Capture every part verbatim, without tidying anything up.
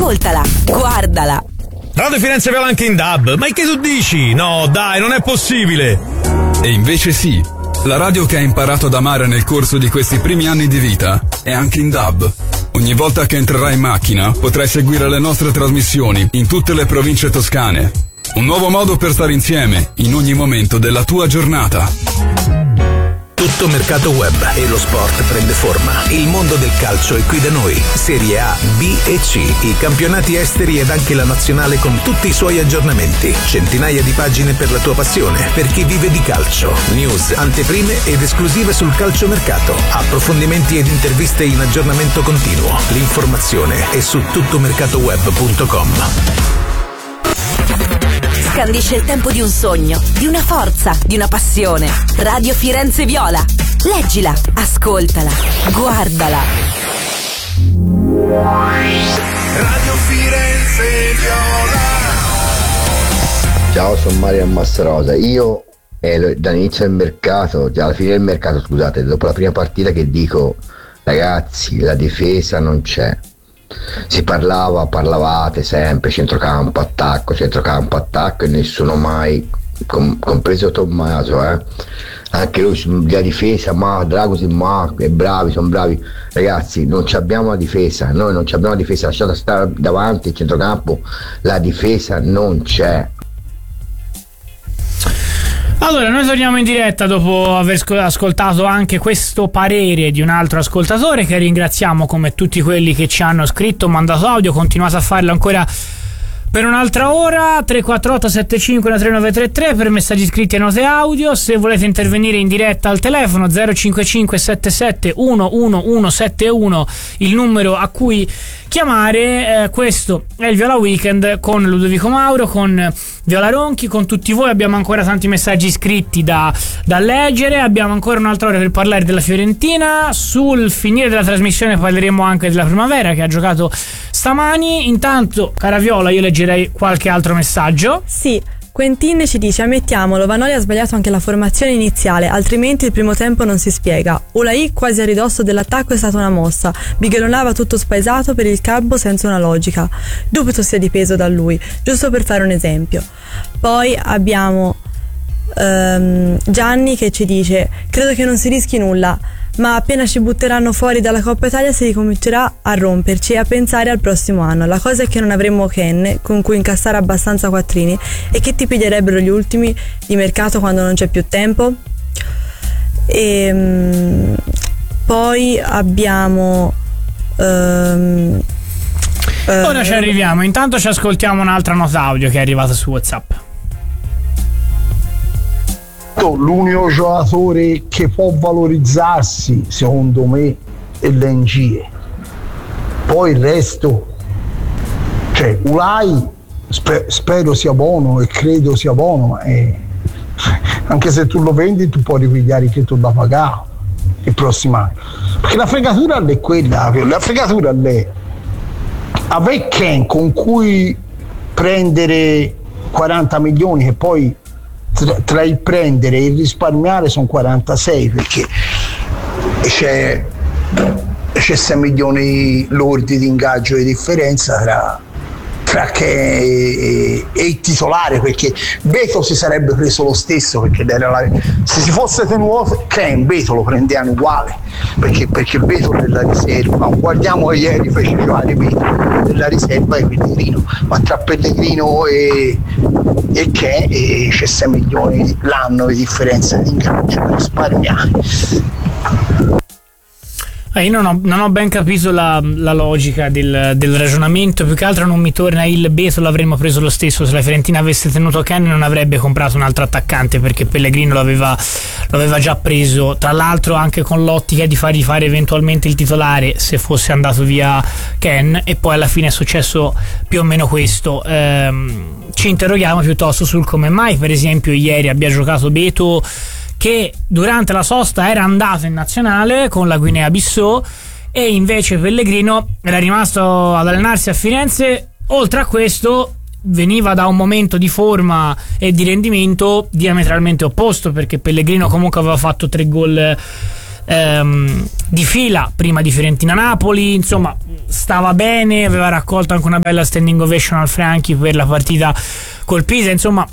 ascoltala, guardala. Radio Firenze Viola anche in D A B, ma che tu dici? No, dai, non è possibile. E invece sì, la radio che hai imparato ad amare nel corso di questi primi anni di vita è anche in D A B. Ogni volta che entrerai in macchina potrai seguire le nostre trasmissioni in tutte le province toscane. Un nuovo modo per stare insieme in ogni momento della tua giornata. Tutto mercato web e lo sport prende forma. Il mondo del calcio è qui da noi. Serie A, B e C, i campionati esteri ed anche la nazionale con tutti i suoi aggiornamenti. Centinaia di pagine per la tua passione, per chi vive di calcio. News, anteprime ed esclusive sul calciomercato. Approfondimenti ed interviste in aggiornamento continuo. L'informazione è su tuttomercatoweb punto com. Scandisce il tempo di un sogno, di una forza, di una passione. Radio Firenze Viola. Leggila, ascoltala, guardala. Radio Firenze Viola. Ciao, sono Mario Massarosa. Io eh, dall'inizio del mercato, già alla fine del mercato, scusate, dopo la prima partita che dico, ragazzi, la difesa non c'è. Si parlava, parlavate sempre centrocampo, attacco, centrocampo, attacco e nessuno mai, com- compreso Tommaso, eh. Anche lui, la difesa, ma Dragosin, ma è bravi, sono bravi. Ragazzi, non abbiamo la difesa, noi non abbiamo la difesa, lasciate stare davanti il centrocampo, la difesa non c'è. Allora, noi torniamo in diretta dopo aver ascoltato anche questo parere di un altro ascoltatore, che ringraziamo come tutti quelli che ci hanno scritto, mandato audio. Continuate a farlo ancora per un'altra ora. Tre quattro otto sette cinque tre nove tre tre per messaggi scritti e note audio. Se volete intervenire in diretta al telefono zero cinque cinque sette sette uno uno uno sette uno, il numero a cui chiamare. Eh, questo è il Viola Weekend con Ludovico Mauro, con Viola Ronchi, con tutti voi. Abbiamo ancora tanti messaggi scritti da, da leggere. Abbiamo ancora un'altra ora per parlare della Fiorentina. Sul finire della trasmissione parleremo anche della Primavera, che ha giocato stamani. Intanto, cara Viola, io leggerei qualche altro messaggio. Sì, Quentin ci dice: ammettiamolo, Vanoli ha sbagliato anche la formazione iniziale, altrimenti il primo tempo non si spiega. Ulai quasi a ridosso dell'attacco è stata una mossa, Bigelonava tutto spaesato per il campo senza una logica. Dubito sia dipeso da lui, giusto per fare un esempio. Poi abbiamo um, Gianni che ci dice: credo che non si rischi nulla, ma appena ci butteranno fuori dalla Coppa Italia si ricomincerà a romperci e a pensare al prossimo anno. La cosa è che non avremmo Ken con cui incassare abbastanza quattrini, e che ti piglierebbero gli ultimi di mercato quando non c'è più tempo. E um, poi abbiamo um, ora uh, ci arriviamo. Intanto ci ascoltiamo un'altra nota audio che è arrivata su WhatsApp. L'unico giocatore che può valorizzarsi secondo me è l'N G E, poi il resto, cioè Ulai sper- spero sia buono e credo sia buono, e anche se tu lo vendi tu puoi ripigliare che tu da pagare il prossimo anno, perché la fregatura è quella, la fregatura è avere Ken con cui prendere quaranta milioni che poi Tra, tra il prendere e il risparmiare sono quarantasei, perché c'è, c'è sei milioni lordi di ingaggio di differenza tra, tra che e, e il titolare, perché Beto si sarebbe preso lo stesso, perché era la, se si fosse tenuto Ken, Beto lo prendevano uguale, perché, perché Beto della riserva, guardiamo che ieri fece giocare Beto della riserva e Pellegrino, ma tra Pellegrino e e che e c'è sei milioni l'anno di differenza di ingaggio per risparmiare. Eh, io non ho, non ho ben capito la, la logica del, del ragionamento. Più che altro non mi torna il Beto l'avremmo preso lo stesso. Se la Fiorentina avesse tenuto Ken non avrebbe comprato un altro attaccante, perché Pellegrino l'aveva, l'aveva già preso, tra l'altro anche con l'ottica di fargli fare eventualmente il titolare se fosse andato via Ken, e poi alla fine è successo più o meno questo. Ehm, ci interroghiamo piuttosto sul come mai per esempio ieri abbia giocato Beto, che durante la sosta era andato in nazionale con la Guinea-Bissau, e invece Pellegrino era rimasto ad allenarsi a Firenze. Oltre a questo veniva da un momento di forma e di rendimento diametralmente opposto, perché Pellegrino comunque aveva fatto tre gol ehm, di fila prima di Fiorentina-Napoli, insomma stava bene, aveva raccolto anche una bella standing ovation al Franchi per la partita col Pisa, insomma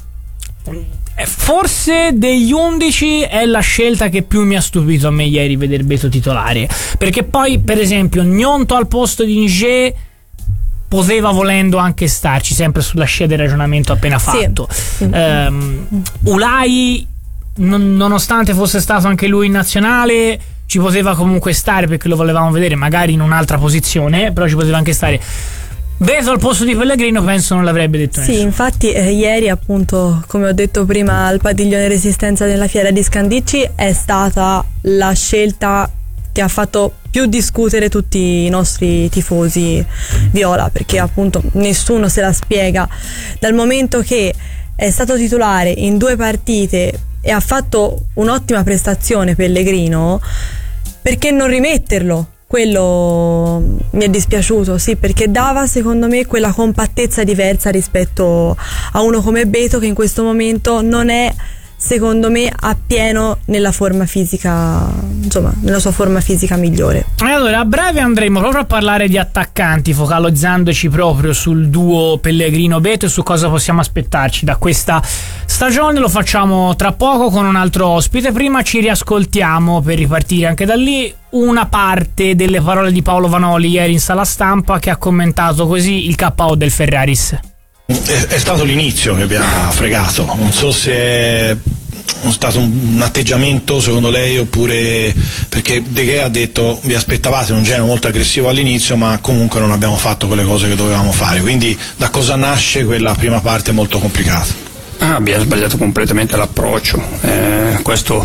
forse degli undici è la scelta che più mi ha stupito a me ieri vedere Beto titolare, perché poi per esempio Gnonto al posto di Inge poteva volendo anche starci, sempre sulla scia del ragionamento appena fatto. Sì. um, Ulai non, nonostante fosse stato anche lui in nazionale ci poteva comunque stare, perché lo volevamo vedere magari in un'altra posizione, però ci poteva anche stare. Beto al posto di Pellegrino penso non l'avrebbe detto nessuno. Sì, infatti eh, ieri appunto, come ho detto prima, al padiglione Resistenza della fiera di Scandicci è stata la scelta che ha fatto più discutere tutti i nostri tifosi viola, perché appunto nessuno se la spiega, dal momento che è stato titolare in due partite e ha fatto un'ottima prestazione Pellegrino, perché non rimetterlo? Quello mi è dispiaciuto, sì, perché dava secondo me quella compattezza diversa rispetto a uno come Beto, che in questo momento non è secondo me appieno nella forma fisica, insomma nella sua forma fisica migliore. E allora a breve andremo proprio a parlare di attaccanti, focalizzandoci proprio sul duo Pellegrino-Beto e su cosa possiamo aspettarci da questa stagione. Lo facciamo tra poco con un altro ospite. Prima ci riascoltiamo, per ripartire anche da lì, una parte delle parole di Paolo Vanoli ieri in sala stampa, che ha commentato così il K O del Ferraris. È, è stato l'inizio che abbiamo fregato, non so se è stato un, un atteggiamento secondo lei, oppure perché De Gea ha detto vi aspettavate un genere molto aggressivo all'inizio, ma comunque non abbiamo fatto quelle cose che dovevamo fare, quindi da cosa nasce quella prima parte molto complicata? Ah, abbiamo sbagliato completamente l'approccio, eh, questo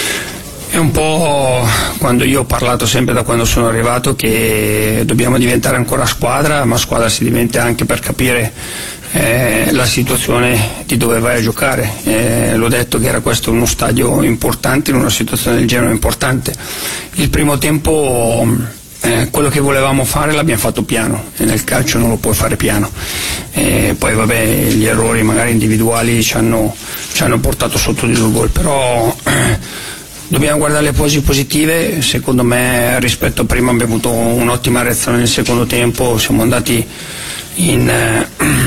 è un po' quando io ho parlato sempre da quando sono arrivato che dobbiamo diventare ancora squadra, ma squadra si diventa anche per capire eh, la situazione di dove vai a giocare. Eh, l'ho detto che era questo uno stadio importante, in una situazione del genere importante. Il primo tempo eh, quello che volevamo fare l'abbiamo fatto piano, e nel calcio non lo puoi fare piano. Eh, poi vabbè, gli errori magari individuali ci hanno, ci hanno portato sotto di due gol, però eh, dobbiamo guardare le cose positive. Secondo me rispetto a prima abbiamo avuto un'ottima reazione nel secondo tempo, siamo andati in eh,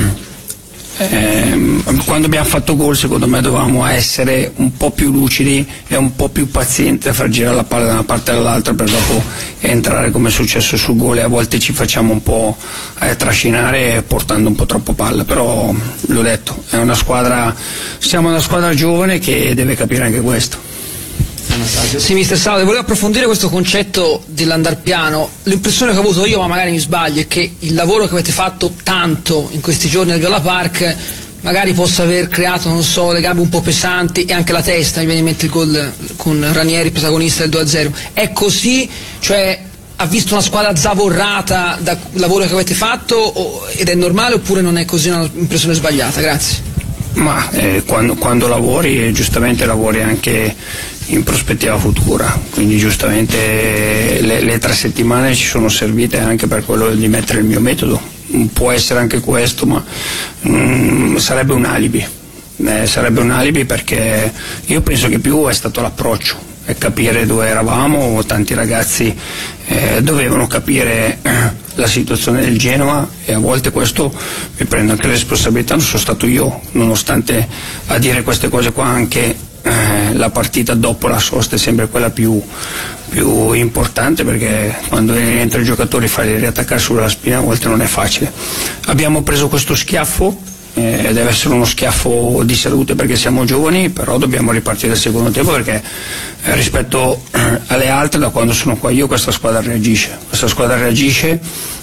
eh, quando abbiamo fatto gol secondo me dovevamo essere un po' più lucidi e un po' più pazienti a far girare la palla da una parte all'altra per dopo entrare come è successo sul gol, e a volte ci facciamo un po' eh, trascinare portando un po' troppo palla, però l'ho detto, è una squadra, siamo una squadra giovane che deve capire anche questo. Sì, mister Salve, volevo approfondire questo concetto dell'andar piano. L'impressione che ho avuto io, ma magari mi sbaglio, è che il lavoro che avete fatto tanto in questi giorni al Viola Park magari possa aver creato, non so, le gambe un po' pesanti e anche la testa. Mi viene in mente il gol con Ranieri, protagonista del due a zero. È così? Cioè, ha visto una squadra zavorrata dal lavoro che avete fatto, o, ed è normale, oppure non è così, un'impressione sbagliata? Grazie. Ma eh, quando, quando lavori, giustamente lavori anche in prospettiva futura, quindi giustamente le, le tre settimane ci sono servite anche per quello di mettere il mio metodo. Può essere anche questo, ma mm, sarebbe un alibi, eh, sarebbe un alibi perché io penso che più è stato l'approccio e capire dove eravamo. Tanti ragazzi eh, dovevano capire eh, la situazione del Genoa, e a volte questo mi prendo anche le responsabilità, non sono stato io, nonostante a dire queste cose qua anche eh, la partita dopo la sosta è sempre quella più, più importante, perché quando entra i giocatori farli riattaccare sulla spina a volte non è facile. Abbiamo preso questo schiaffo, eh, deve essere uno schiaffo di salute perché siamo giovani, però dobbiamo ripartire dal secondo tempo, perché eh, rispetto eh, alle altre, da quando sono qua io, questa squadra reagisce, questa squadra reagisce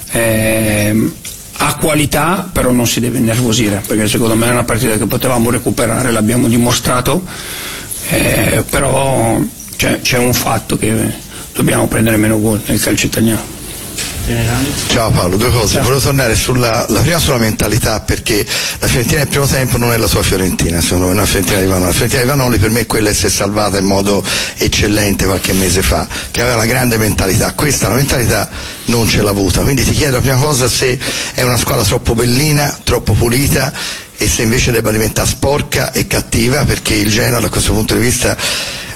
eh, ha qualità, però non si deve innervosire, perché secondo me è una partita che potevamo recuperare, l'abbiamo dimostrato, eh, però c'è, c'è un fatto che dobbiamo prendere meno gol nel calcio italiano. Ciao Paolo, due cose. Ciao. Volevo tornare sulla la prima sulla mentalità, perché la Fiorentina del primo tempo non è la sua Fiorentina, secondo me, una Fiorentina di Vanoli. La Fiorentina di Vanoli per me è quella che si è salvata in modo eccellente qualche mese fa, che aveva una grande mentalità. Questa la mentalità non ce l'ha avuta, quindi ti chiedo la prima cosa se è una squadra troppo bellina, troppo pulita, e se invece debba diventare sporca e cattiva, perché il Genoa da questo punto di vista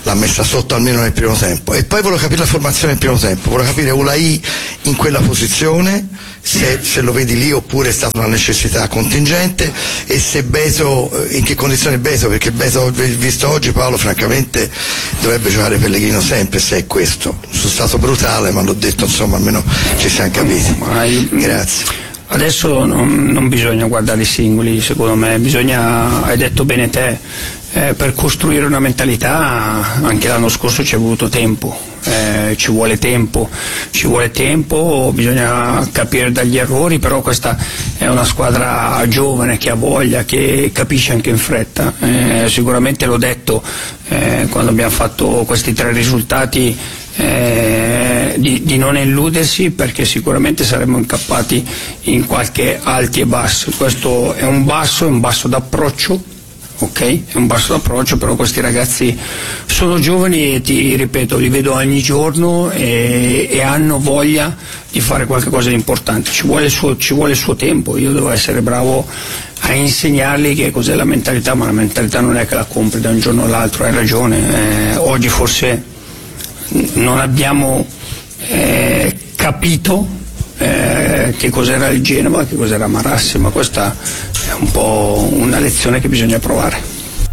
l'ha messa sotto almeno nel primo tempo. E poi volevo capire la formazione nel primo tempo, volevo capire Ulai in quella posizione, se, se lo vedi lì oppure è stata una necessità contingente, e se Beto, in che condizioni Beto, perché Beto visto oggi, Paolo, francamente dovrebbe giocare Pellegrino sempre, se è questo. Sono stato brutale, ma l'ho detto, insomma, almeno ci siamo capiti. Grazie. Adesso non, non bisogna guardare i singoli, secondo me bisogna, hai detto bene te, eh, per costruire una mentalità anche l'anno scorso ci è voluto tempo, eh, ci vuole tempo, ci vuole tempo, bisogna capire dagli errori, però questa è una squadra giovane che ha voglia, che capisce anche in fretta, eh, sicuramente l'ho detto eh, quando abbiamo fatto questi tre risultati. Eh, di, di non illudersi, perché sicuramente saremmo incappati in qualche alti e bassi. Questo è un basso, è un basso d'approccio, ok? È un basso d'approccio, però questi ragazzi sono giovani e ti ripeto, li vedo ogni giorno e, e hanno voglia di fare qualcosa di importante. Ci vuole il suo, ci vuole il suo tempo, io devo essere bravo a insegnargli che cos'è la mentalità, ma la mentalità non è che la compri da un giorno all'altro, hai ragione, eh, oggi forse non abbiamo eh, capito eh, che cos'era il Genova, che cos'era Marassi, ma questa è un po' una lezione che bisogna provare.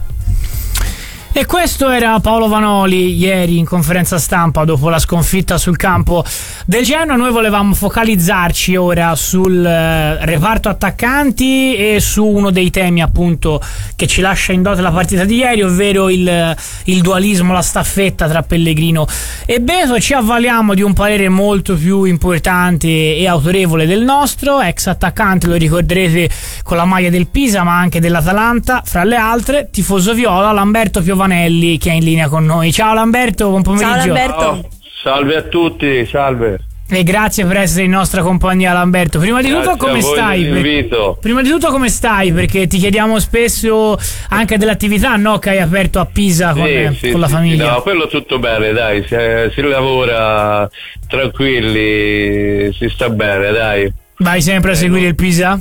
E questo era Paolo Vanoli ieri in conferenza stampa dopo la sconfitta sul campo del Genoa. Noi volevamo focalizzarci ora sul eh, reparto attaccanti e su uno dei temi appunto che ci lascia in dote la partita di ieri, ovvero il, il dualismo, la staffetta tra Pellegrino e Beto. Ci avvaliamo di un parere molto più importante e autorevole del nostro ex attaccante, lo ricorderete con la maglia del Pisa ma anche dell'Atalanta, fra le altre, tifoso viola, Lamberto Piovanelli, che è in linea con noi. Ciao Lamberto, buon pomeriggio. Ciao Lamberto. Ciao. Salve a tutti, salve. E grazie per essere in nostra compagnia, Lamberto. Prima di grazie tutto come stai? Per... Prima di tutto come stai? Perché ti chiediamo spesso anche dell'attività, no, che hai aperto a Pisa con, sì, sì, con la sì, famiglia. No, quello tutto bene, dai, si, si lavora tranquilli, si sta bene, dai. Vai sempre a seguire il Pisa?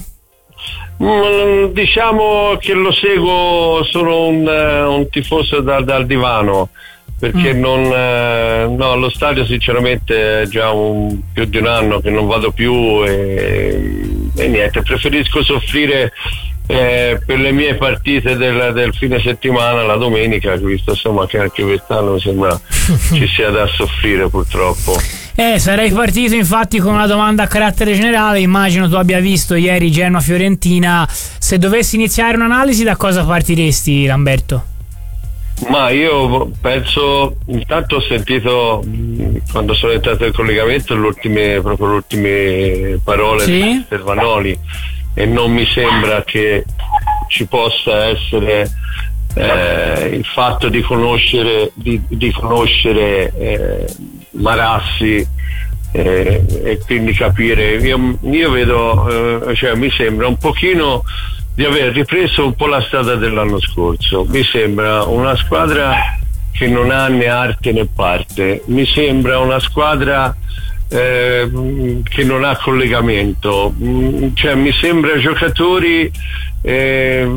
Diciamo che lo seguo, sono un, un tifoso da, dal divano, perché mm. non no, allo stadio sinceramente è già un, più di un anno che non vado più e, e niente, preferisco soffrire eh, per le mie partite del, del fine settimana, la domenica, visto insomma che anche quest'anno mi sembra ci sia da soffrire purtroppo. Eh, sarei partito infatti con una domanda a carattere generale. Immagino tu abbia visto ieri Genoa-Fiorentina. Se dovessi iniziare un'analisi, da cosa partiresti, Lamberto? Ma io penso, intanto ho sentito quando sono entrato in collegamento le ultime, proprio le ultime parole sì? di mister Vanoli, e non mi sembra che ci possa essere eh, il fatto di conoscere di, di conoscere eh, Marassi eh, e quindi capire. Io, io vedo, eh, cioè mi sembra un pochino di aver ripreso un po' la strada dell'anno scorso. Mi sembra una squadra che non ha né arte né parte, mi sembra una squadra eh, che non ha collegamento, cioè mi sembra giocatori eh,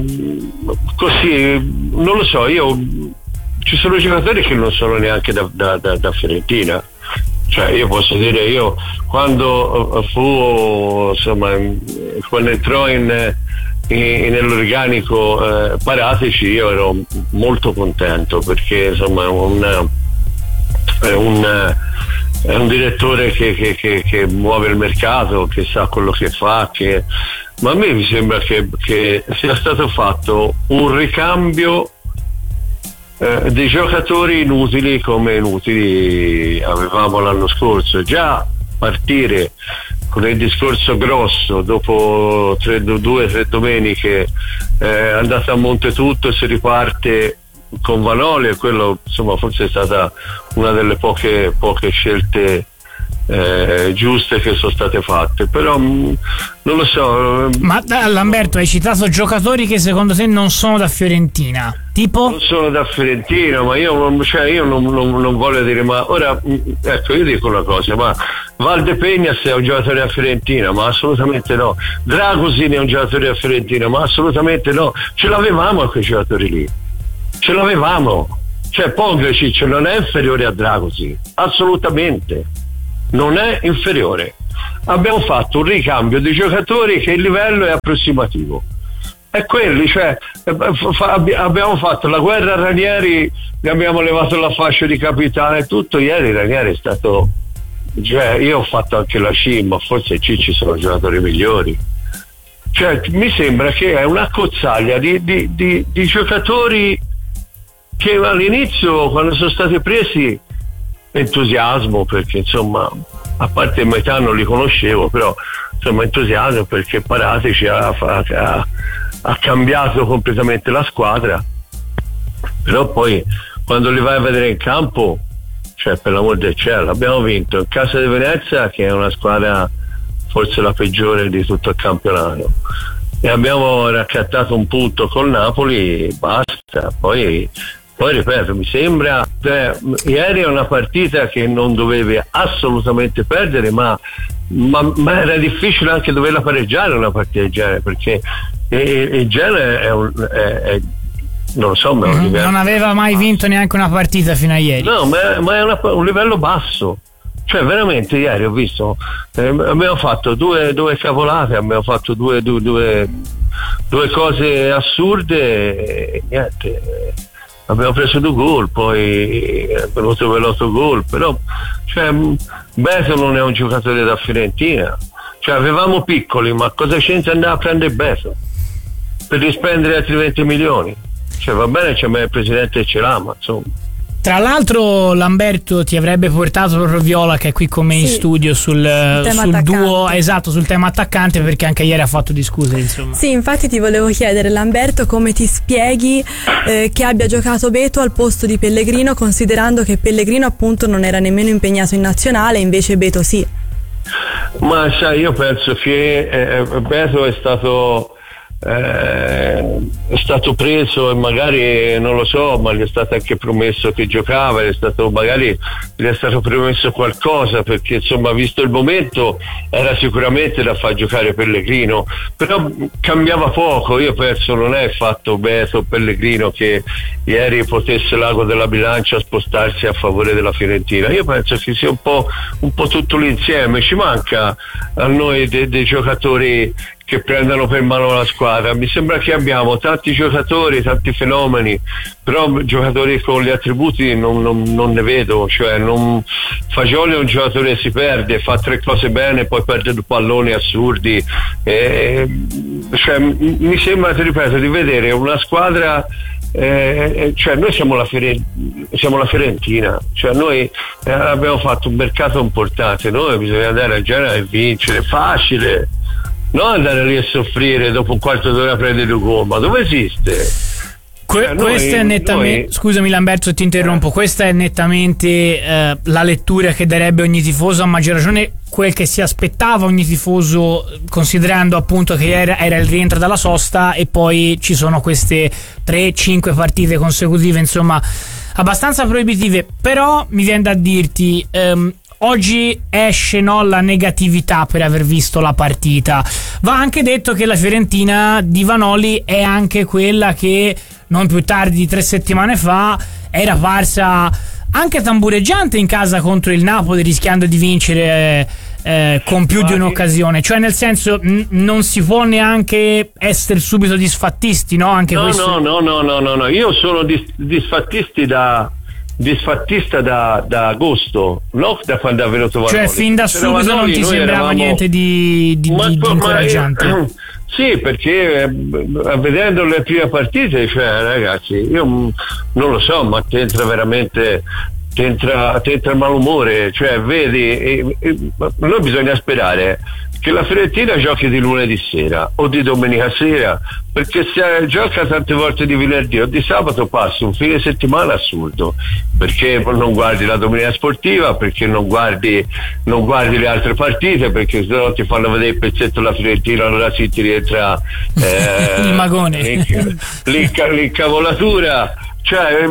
così, non lo so, io ci sono giocatori che non sono neanche da, da, da, da Fiorentina. Cioè io posso dire, io quando fu insomma quando entrò in, in nell'organico eh, Paratici, io ero molto contento, perché insomma un, è un, è un direttore che, che, che, che muove il mercato, che sa quello che fa, che, ma a me mi sembra che, che sia stato fatto un ricambio Eh, dei giocatori inutili come inutili avevamo l'anno scorso. Già partire con il discorso grosso dopo tre, due o tre domeniche eh, andata a monte tutto e si riparte con Vanoli, e quello insomma forse è stata una delle poche, poche scelte Eh, giuste che sono state fatte, però mh, non lo so. Ma da, Lamberto, hai citato giocatori che secondo te non sono da Fiorentina, tipo? Non sono da Fiorentina, ma io, cioè, io non, non, non voglio dire, ma ora mh, ecco, io dico una cosa, ma Valdepegnas è un giocatore da Fiorentina? Ma assolutamente no. Dragosin è un giocatore da Fiorentina? Ma assolutamente no. Ce l'avevamo a quei giocatori lì, ce l'avevamo. Cioè Pongrecic non è inferiore a Dragosin, assolutamente non è inferiore. Abbiamo fatto un ricambio di giocatori che il livello è approssimativo, e quelli, cioè abbiamo fatto la guerra a Ranieri, gli abbiamo levato la fascia di capitale e tutto. Ieri Ranieri è stato, cioè io ho fatto anche la C I M, ma forse Cicci sono giocatori migliori. Cioè mi sembra che è una cozzaglia di, di, di, di giocatori che all'inizio, quando sono stati presi, entusiasmo, perché insomma, a parte metà non li conoscevo, però insomma entusiasmo perché Paratici ha, ha, ha cambiato completamente la squadra. Però poi quando li vai a vedere in campo, cioè per l'amor del cielo, abbiamo vinto in casa di Venezia, che è una squadra forse la peggiore di tutto il campionato, e abbiamo raccattato un punto col Napoli, basta. Poi Poi ripeto, mi sembra, eh, ieri è una partita che non dovevi assolutamente perdere, ma, ma, ma era difficile anche doverla pareggiare una partita del genere, perché il genere è un è, è, non lo so, ma è un livello, non aveva mai vinto neanche una partita fino a ieri. No, ma, ma è una, un livello basso. Cioè veramente ieri ho visto, eh, abbiamo fatto due, due cavolate, abbiamo fatto due, due, due, due cose assurde e niente. Abbiamo preso due gol, poi è venuto l'autogol, però cioè, Beto non è un giocatore da Fiorentina, cioè avevamo piccoli, ma cosa c'entra andare a prendere Beto per rispendere altri venti milioni? Cioè va bene, c'è me il presidente ce l'ha, ma insomma. Tra l'altro Lamberto ti avrebbe portato proprio Viola, che è qui con me, sì, in studio sul, sul duo, esatto, sul tema attaccante, perché anche ieri ha fatto discutere, insomma. Sì, infatti ti volevo chiedere, Lamberto, come ti spieghi eh, che abbia giocato Beto al posto di Pellegrino, considerando che Pellegrino appunto non era nemmeno impegnato in nazionale, invece Beto sì. Ma sai, io penso che eh, Beto è stato Eh, è stato preso e magari non lo so, ma gli è stato anche promesso che giocava, gli è stato, magari gli è stato promesso qualcosa, perché insomma visto il momento era sicuramente da far giocare Pellegrino, però cambiava poco. Io penso non è fatto Beto Pellegrino che ieri potesse l'ago della bilancia spostarsi a favore della Fiorentina. Io penso che sia un po', un po' tutto l'insieme. Ci manca a noi dei, dei giocatori che prendano per mano la squadra. Mi sembra che abbiamo tanti giocatori, tanti fenomeni, però giocatori con gli attributi non, non, non ne vedo. Cioè non, Fagioli è un giocatore che si perde, fa tre cose bene, poi perde due palloni assurdi, e, cioè, mi sembra, ti ripeto, di vedere una squadra. Eh, cioè noi siamo la, Fiore- siamo la Fiorentina, cioè noi eh, abbiamo fatto un mercato importante, noi bisogna andare a Genova e vincere, facile, non andare lì a soffrire dopo un quarto d'ora a prendere due gol, ma dove esiste? Que- cioè, questa noi, è nettamente, noi... scusami Lamberto, ti interrompo, questa è nettamente eh, la lettura che darebbe ogni tifoso, a maggior ragione quel che si aspettava ogni tifoso, considerando appunto che era, era il rientro dalla sosta e poi ci sono queste tre cinque partite consecutive, insomma abbastanza proibitive. Però mi viene da dirti, ehm, oggi esce, no, la negatività per aver visto la partita. Va anche detto che la Fiorentina di Vanoli è anche quella che non più tardi di tre settimane fa era parsa anche tambureggiante in casa contro il Napoli, rischiando di vincere eh, con più di un'occasione. Cioè nel senso n- non si può neanche essere subito disfattisti, no? Anche no, questo... no, no, no, no, no, io sono dis- disfattisti da disfattista da, da agosto, non da quando è venuto Vanoli. Cioè fin da subito Vanoli, non ti sembrava eravamo... niente di, di, ma, di, di incoraggiante? Ma, eh, sì, perché eh, vedendo le prime partite, cioè ragazzi, io mh, non lo so, ma ti entra veramente ti entra, ti entra il malumore, cioè vedi, e, e, noi bisogna sperare che la Fiorentina giochi di lunedì sera o di domenica sera, perché se gioca tante volte di venerdì o di sabato passa un fine settimana assurdo, perché non guardi la domenica sportiva, perché non guardi non guardi le altre partite, perché se no ti fanno vedere il pezzetto della Fiorentina, allora si ti rientra eh, il magone, l'inca, l'inca, l'incavolatura. Cioè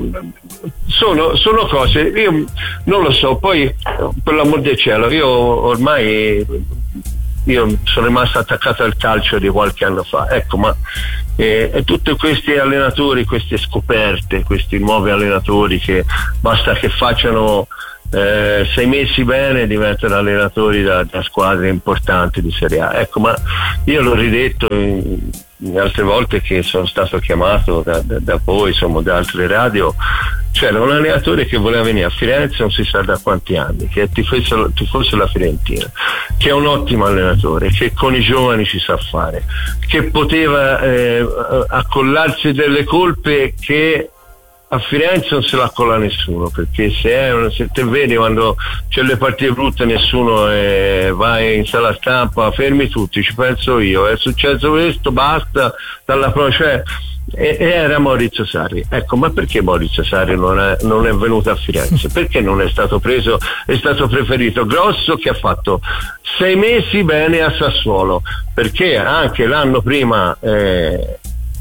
sono, sono cose, io non lo so, poi per l'amor del cielo io ormai io sono rimasto attaccato al calcio di qualche anno fa, ecco, ma eh, e tutti questi allenatori, queste scoperte, questi nuovi allenatori che basta che facciano eh, sei mesi bene diventano allenatori da, da squadre importanti di Serie A, ecco, ma io l'ho ridetto in, in altre volte che sono stato chiamato da, da, da voi, insomma, da altre radio. C'era un allenatore che voleva venire a Firenze non si sa da quanti anni, che è tifoso, tifoso della Fiorentina, che è un ottimo allenatore, che con i giovani ci sa fare, che poteva eh, accollarsi delle colpe che a Firenze non se la accolla nessuno, perché se, è, se te vedi quando c'è le partite brutte nessuno eh, va in sala stampa, fermi tutti, ci penso io, è successo questo, basta, dalla pro, cioè, e, e era Maurizio Sarri. Ecco, ma perché Maurizio Sarri non è, non è venuto a Firenze? Perché non è stato preso, è stato preferito Grosso, che ha fatto sei mesi bene a Sassuolo, perché anche l'anno prima eh,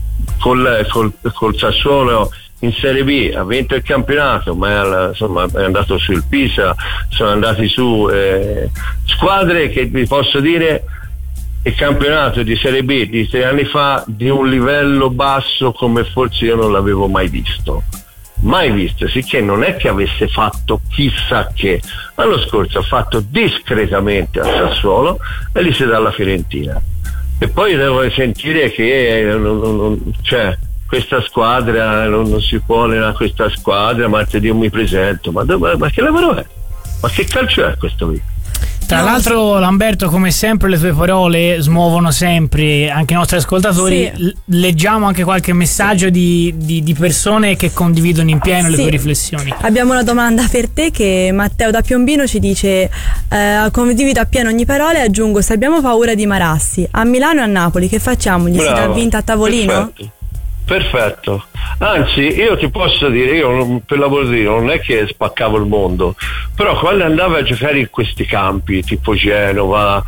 col, col, col Sassuolo in Serie B ha vinto il campionato, ma è, insomma, è andato sul Pisa, sono andati su eh, squadre che vi posso dire il campionato di Serie B di tre anni fa di un livello basso come forse io non l'avevo mai visto mai visto, sicché non è che avesse fatto chissà che. L'anno scorso ha fatto discretamente a Sassuolo e lì si dà alla Fiorentina, e poi devo sentire che non, non, non, cioè questa squadra non, non si può allenare questa squadra, martedì io mi presento, ma, ma, ma che lavoro è? Ma che calcio è questo qui? Tra l'altro, Lamberto, come sempre le tue parole smuovono sempre anche i nostri ascoltatori. Sì. Leggiamo anche qualche messaggio di, di, di persone che condividono in pieno sì. le tue riflessioni. Abbiamo una domanda per te che Matteo da Piombino ci dice eh, condivido appieno ogni parola e aggiungo: se abbiamo paura di Marassi a Milano e a Napoli che facciamo? Gli Bravo. Si dà vinta a tavolino? Perfetto. Perfetto, anzi io ti posso dire, io per lavoro non è che spaccavo il mondo, però quando andavo a giocare in questi campi tipo Genova,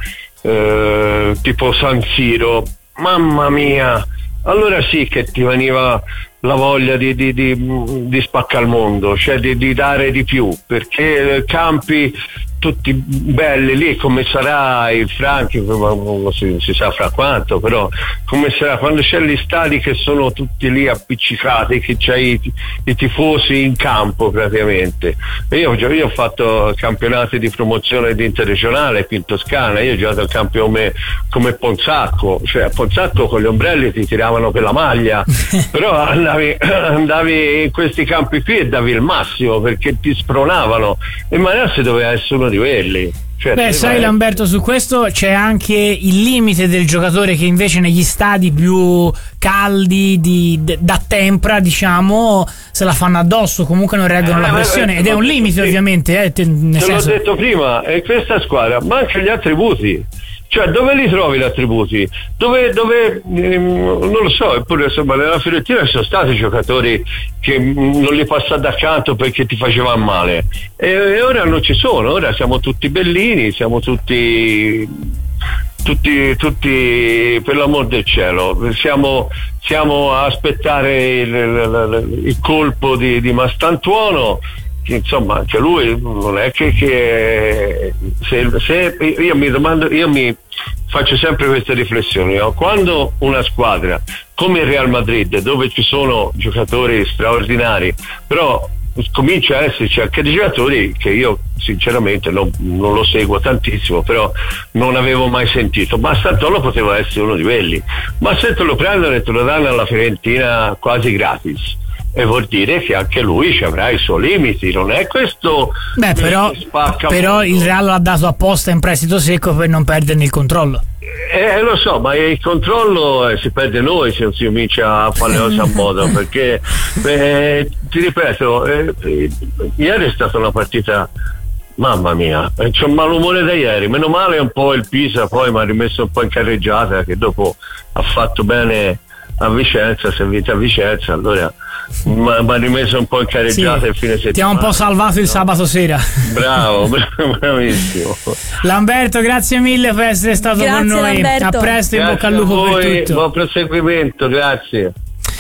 eh, tipo San Siro, mamma mia, allora sì che ti veniva la voglia di, di, di, di spaccare il mondo, cioè di, di dare di più, perché campi tutti belli lì, come sarà il Franchi, non si, si sa fra quanto, però come sarà quando c'è gli stadi che sono tutti lì appiccicati, che c'hai i, i tifosi in campo praticamente. Io, io ho fatto campionati di promozione di interregionale qui in Toscana, io ho giocato al campo come, come Ponzacco, cioè a Ponzacco con gli ombrelli ti tiravano per la maglia, però andavi, andavi in questi campi qui e davi il massimo perché ti spronavano, e Marassi doveva essere uno di quelli. Cioè, beh, sai vai... Lamberto, su questo c'è anche il limite del giocatore che invece negli stadi più caldi di, d- da tempra, diciamo, se la fanno addosso, comunque non reggono eh, la pressione, eh, ed è un limite, sì. ovviamente eh, te, nel te senso... l'ho detto prima, è questa squadra, ma anche gli attributi, cioè dove li trovi gli attributi? Dove, dove ehm, non lo so, eppure insomma nella Fiorentina ci sono stati giocatori che mh, non li passate accanto perché ti facevano male, e, e ora non ci sono, ora siamo tutti bellini, siamo tutti tutti, tutti per l'amor del cielo, siamo, siamo a aspettare il, il, il colpo di, di Mastantuono, che insomma anche lui non è che, che se, se io mi domando, io mi faccio sempre queste riflessioni, no? Quando una squadra come il Real Madrid, dove ci sono giocatori straordinari, però comincia a esserci anche dei giocatori che io sinceramente non, non lo seguo tantissimo, però non avevo mai sentito, ma Santoro poteva essere uno di quelli, ma se te lo prendono e te lo danno alla Fiorentina quasi gratis, e vuol dire che anche lui ci avrà i suoi limiti, non è questo. Beh, però, però il Real l'ha dato apposta in prestito secco per non perderne il controllo. Eh, lo so, ma il controllo eh, si perde noi se non si comincia a fare le cose a modo, perché eh, ti ripeto, eh, eh, ieri è stata una partita, mamma mia, eh, c'ho un malumore da ieri, meno male un po' il Pisa poi mi ha rimesso un po' in carreggiata, che dopo ha fatto bene a Vicenza, si è vinto a Vicenza, allora mi ha rimesso un po' in carreggiata, sì, il fine settimana. Ti ha un po' salvato il no? sabato sera. Bravo, bravissimo. Lamberto, grazie mille per essere stato grazie, con noi. Lamberto. A presto, in grazie bocca al lupo voi, per tutto. Buon proseguimento, grazie.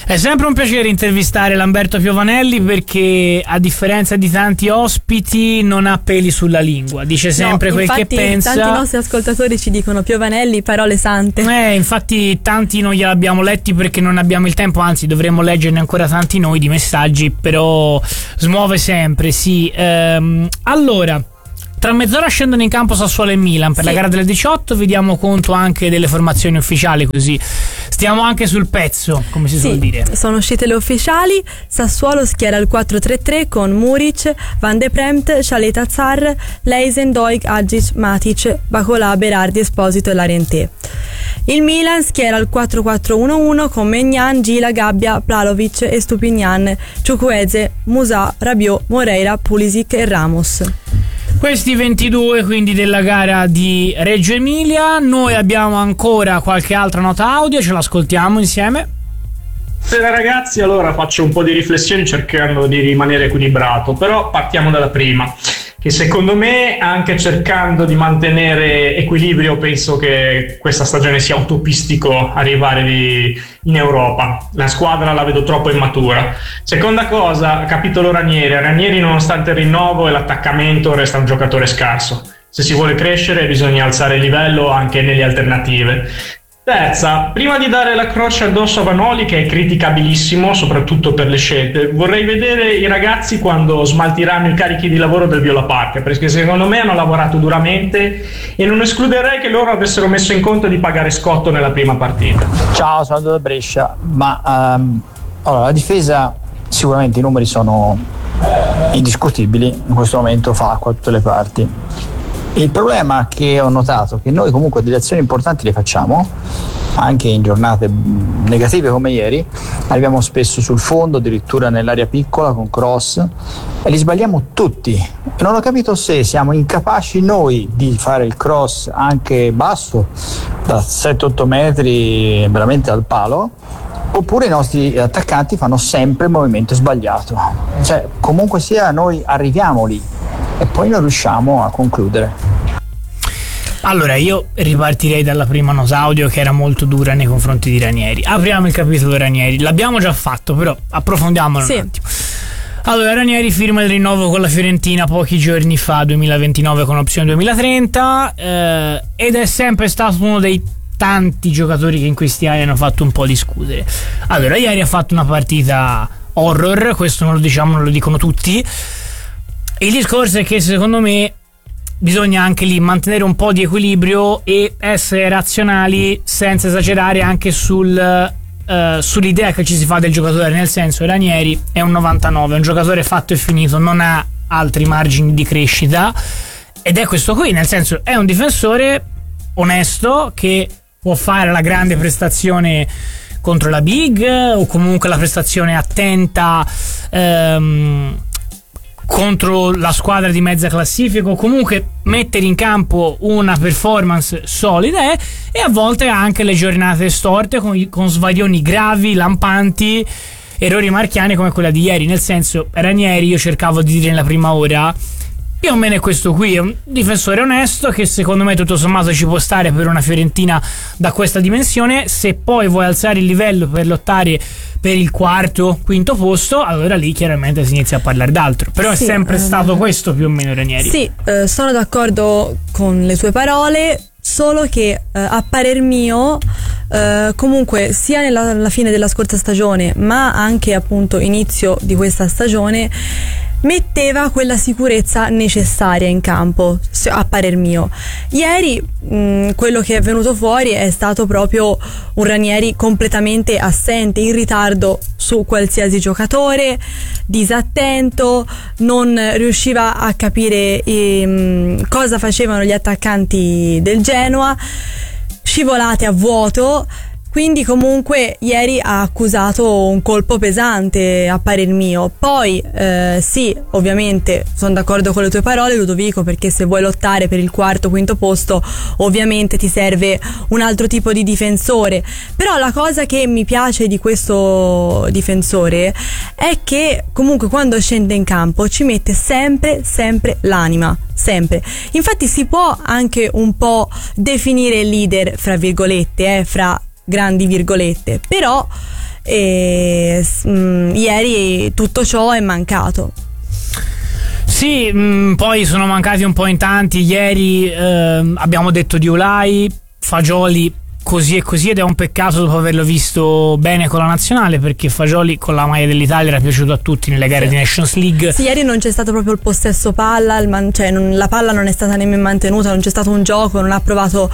È sempre un piacere intervistare Lamberto Piovanelli perché, a differenza di tanti ospiti, non ha peli sulla lingua, dice sempre no, quel che pensa. Tanti nostri ascoltatori ci dicono: Piovanelli, parole sante. Eh, infatti tanti non gliel'abbiamo letti perché non abbiamo il tempo, anzi dovremmo leggerne ancora tanti noi di messaggi, però smuove sempre, sì. Ehm, allora, tra mezz'ora scendono in campo Sassuolo e Milan per sì. la gara delle diciotto, vi diamo conto anche delle formazioni ufficiali, così stiamo anche sul pezzo, come si sì, suol dire. Sono uscite le ufficiali. Sassuolo schiera il quattro tre tre con Muric, Van de Premt, Shaleta Zar, Leisen, Doig, Agic, Matic, Bacolà, Berardi, Esposito e Larentè. Il Milan schiera il quattro quattro uno uno con Maignan, Gila, Gabbia, Plalovic e Stupignan, Ciukwueze, Musà, Rabiot, Moreira, Pulisic e Ramos. Questi ventidue quindi della gara di Reggio Emilia. Noi abbiamo ancora qualche altra nota audio, ce l'ascoltiamo insieme. Buonasera ragazzi, allora faccio un po' di riflessioni cercando di rimanere equilibrato, però partiamo dalla prima, che secondo me, anche cercando di mantenere equilibrio, penso che questa stagione sia utopistico arrivare di, in Europa. La squadra la vedo troppo immatura. Seconda cosa, capitolo Ranieri. Ranieri, nonostante il rinnovo e l'attaccamento, resta un giocatore scarso. Se si vuole crescere bisogna alzare il livello anche nelle alternative. Terza, prima di dare la croce addosso a Vanoli, che è criticabilissimo soprattutto per le scelte, vorrei vedere i ragazzi quando smaltiranno i carichi di lavoro del Viola Park, perché secondo me hanno lavorato duramente e non escluderei che loro avessero messo in conto di pagare scotto nella prima partita. Ciao, sono da Brescia, ma um, allora, la difesa, sicuramente i numeri sono indiscutibili, in questo momento fa acqua a tutte le parti. Il problema che ho notato è che noi comunque delle azioni importanti le facciamo, anche in giornate negative come ieri, arriviamo spesso sul fondo, addirittura nell'area piccola con cross, e li sbagliamo tutti. E non ho capito se siamo incapaci noi di fare il cross anche basso, da sette otto metri veramente al palo, oppure i nostri attaccanti fanno sempre il movimento sbagliato. Cioè, comunque sia, noi arriviamo lì e poi non riusciamo a concludere. Allora, io ripartirei dalla prima nota audio, che era molto dura nei confronti di Ranieri. Apriamo il capitolo Ranieri, l'abbiamo già fatto, però approfondiamolo sì. un attimo. Allora, Ranieri firma il rinnovo con la Fiorentina pochi giorni fa, duemilaventinove con opzione duemilatrenta, eh, ed è sempre stato uno dei tanti giocatori che in questi anni hanno fatto un po' discutere. Allora, ieri ha fatto una partita horror, questo non lo diciamo, non lo dicono tutti. Il discorso è che secondo me bisogna anche lì mantenere un po' di equilibrio e essere razionali senza esagerare anche sul, uh, sull'idea che ci si fa del giocatore, nel senso, Ranieri è un novantanove, è un giocatore fatto e finito, non ha altri margini di crescita, ed è questo qui, nel senso, è un difensore onesto che può fare la grande prestazione contro la big, o comunque la prestazione attenta um, contro la squadra di mezza classifica, o comunque mettere in campo una performance solida, eh, e a volte anche le giornate storte con, con svarioni gravi, lampanti, errori marchiani come quella di ieri. Nel senso, Ranieri, io cercavo di dire nella prima ora, più o meno è questo qui, è un difensore onesto che secondo me tutto sommato ci può stare per una Fiorentina da questa dimensione. Se poi vuoi alzare il livello per lottare per il quarto, quinto posto, allora lì chiaramente si inizia a parlare d'altro. Però sì, è sempre eh, stato questo più o meno Ranieri. Sì, eh, sono d'accordo con le tue parole, solo che eh, a parer mio eh, comunque sia nella, alla fine della scorsa stagione, ma anche appunto inizio di questa stagione, metteva quella sicurezza necessaria in campo, a parer mio. Ieri mh, quello che è venuto fuori è stato proprio un Ranieri completamente assente, in ritardo su qualsiasi giocatore, disattento, non riusciva a capire ehm, cosa facevano gli attaccanti del Genoa, scivolate a vuoto. Quindi comunque ieri ha accusato un colpo pesante a parer mio. Poi eh, sì, ovviamente sono d'accordo con le tue parole, Ludovico, perché se vuoi lottare per il quarto, quinto posto ovviamente ti serve un altro tipo di difensore. Però la cosa che mi piace di questo difensore è che comunque quando scende in campo ci mette sempre, sempre l'anima. Sempre. Infatti si può anche un po' definire leader, fra virgolette, eh, fra grandi virgolette, però e mh, ieri tutto ciò è mancato. Sì, mh, poi sono mancati un po' in tanti. Ieri eh, abbiamo detto di Olai, Fagioli così e così, ed è un peccato dopo averlo visto bene con la nazionale, perché Fagioli con la maglia dell'Italia era piaciuto a tutti nelle gare sì. di Nations League. Sì, ieri non c'è stato proprio il possesso palla, il man- cioè non, la palla non è stata nemmeno mantenuta, non c'è stato un gioco, non ha provato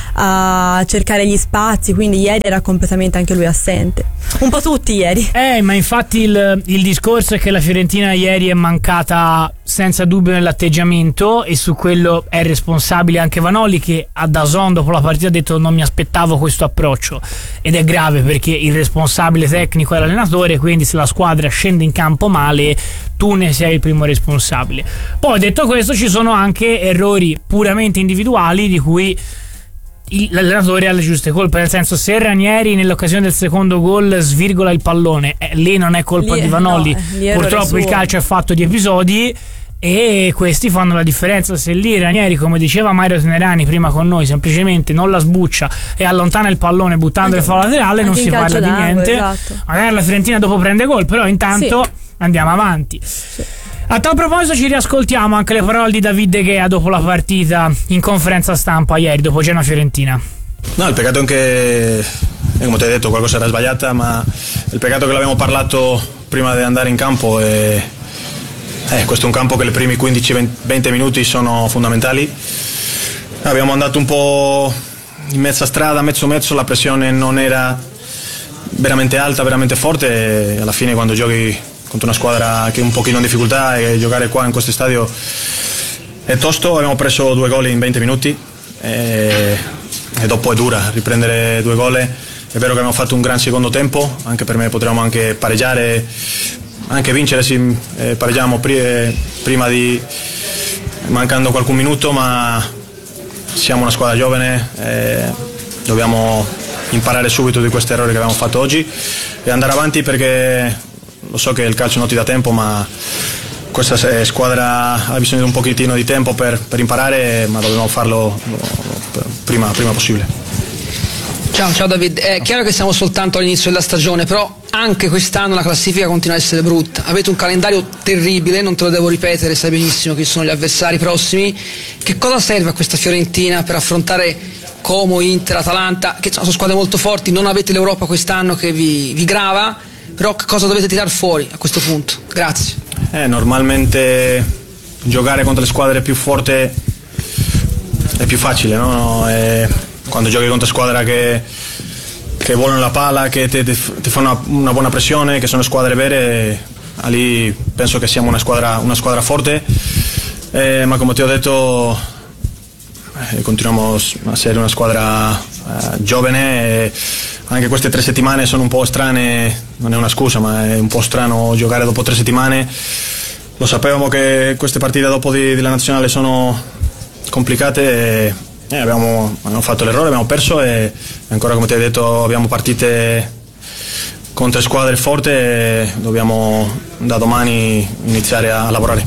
a cercare gli spazi, quindi ieri era completamente anche lui assente. Un po' tutti ieri. Eh, ma infatti il, il discorso è che la Fiorentina ieri è mancata senza dubbio nell'atteggiamento, e su quello è responsabile anche Vanoli, che a D A Z N dopo la partita ha detto non mi aspettavo questo approccio, ed è grave perché il responsabile tecnico è l'allenatore, quindi se la squadra scende in campo male tu ne sei il primo responsabile. Poi detto questo ci sono anche errori puramente individuali di cui l'allenatore ha le giuste colpe, nel senso, se Ranieri nell'occasione del secondo gol svirgola il pallone, eh, lì non è colpa lì, di Vanoli, no, purtroppo il calcio è fatto di episodi e questi fanno la differenza. Se lì Ranieri, come diceva Mario Tenerani prima con noi, semplicemente non la sbuccia e allontana il pallone buttando il fallo laterale, non si parla di niente. Esatto. Magari la Fiorentina dopo prende gol, però intanto sì. andiamo avanti. Sì. A tal proposito ci riascoltiamo anche le parole di David De Gea dopo la partita in conferenza stampa ieri dopo Genoa-Fiorentina. No, il peccato è che, come ti hai detto, qualcosa era sbagliata, ma il peccato che l'abbiamo parlato prima di andare in campo è, eh, questo è un campo che i primi quindici venti minuti sono fondamentali. Abbiamo andato un po' in mezza strada, mezzo mezzo, la pressione non era veramente alta, veramente forte, e alla fine quando giochi contro una squadra che è un pochino in difficoltà, e giocare qua in questo stadio è tosto. Abbiamo preso due gol in venti minuti e, e dopo è dura riprendere due gol. È vero che abbiamo fatto un gran secondo tempo, anche per me potremmo anche pareggiare, anche vincere, sì, eh, pareggiamo pri- prima di mancando qualche minuto, ma siamo una squadra giovane, eh, dobbiamo imparare subito di questi errori che abbiamo fatto oggi e andare avanti, perché lo so che il calcio non ti dà tempo, ma questa squadra ha bisogno di un pochettino di tempo per, per imparare, ma dobbiamo farlo prima, prima possibile. Ciao, ciao David, è chiaro che siamo soltanto all'inizio della stagione, però anche quest'anno la classifica continua a essere brutta. Avete un calendario terribile, non te lo devo ripetere, sai benissimo chi sono gli avversari prossimi. Che cosa serve a questa Fiorentina per affrontare Como, Inter, Atalanta, che sono squadre molto forti? Non avete l'Europa quest'anno che vi, vi grava, però cosa dovete tirare fuori a questo punto? Grazie. Eh, normalmente giocare contro le squadre più forti è più facile, no? E quando giochi contro squadre che, che volano la palla, che ti, ti fanno una, una buona pressione, che sono squadre vere, lì penso che siamo una squadra, una squadra forte, eh, ma come ti ho detto eh, continuiamo a essere una squadra eh, giovane, e anche queste tre settimane sono un po' strane, non è una scusa, ma è un po' strano giocare dopo tre settimane. Lo sapevamo che queste partite dopo di, della nazionale sono complicate, e eh, abbiamo, abbiamo fatto l'errore, abbiamo perso, e ancora, come ti hai detto, abbiamo partite contro squadre forti e dobbiamo da domani iniziare a lavorare.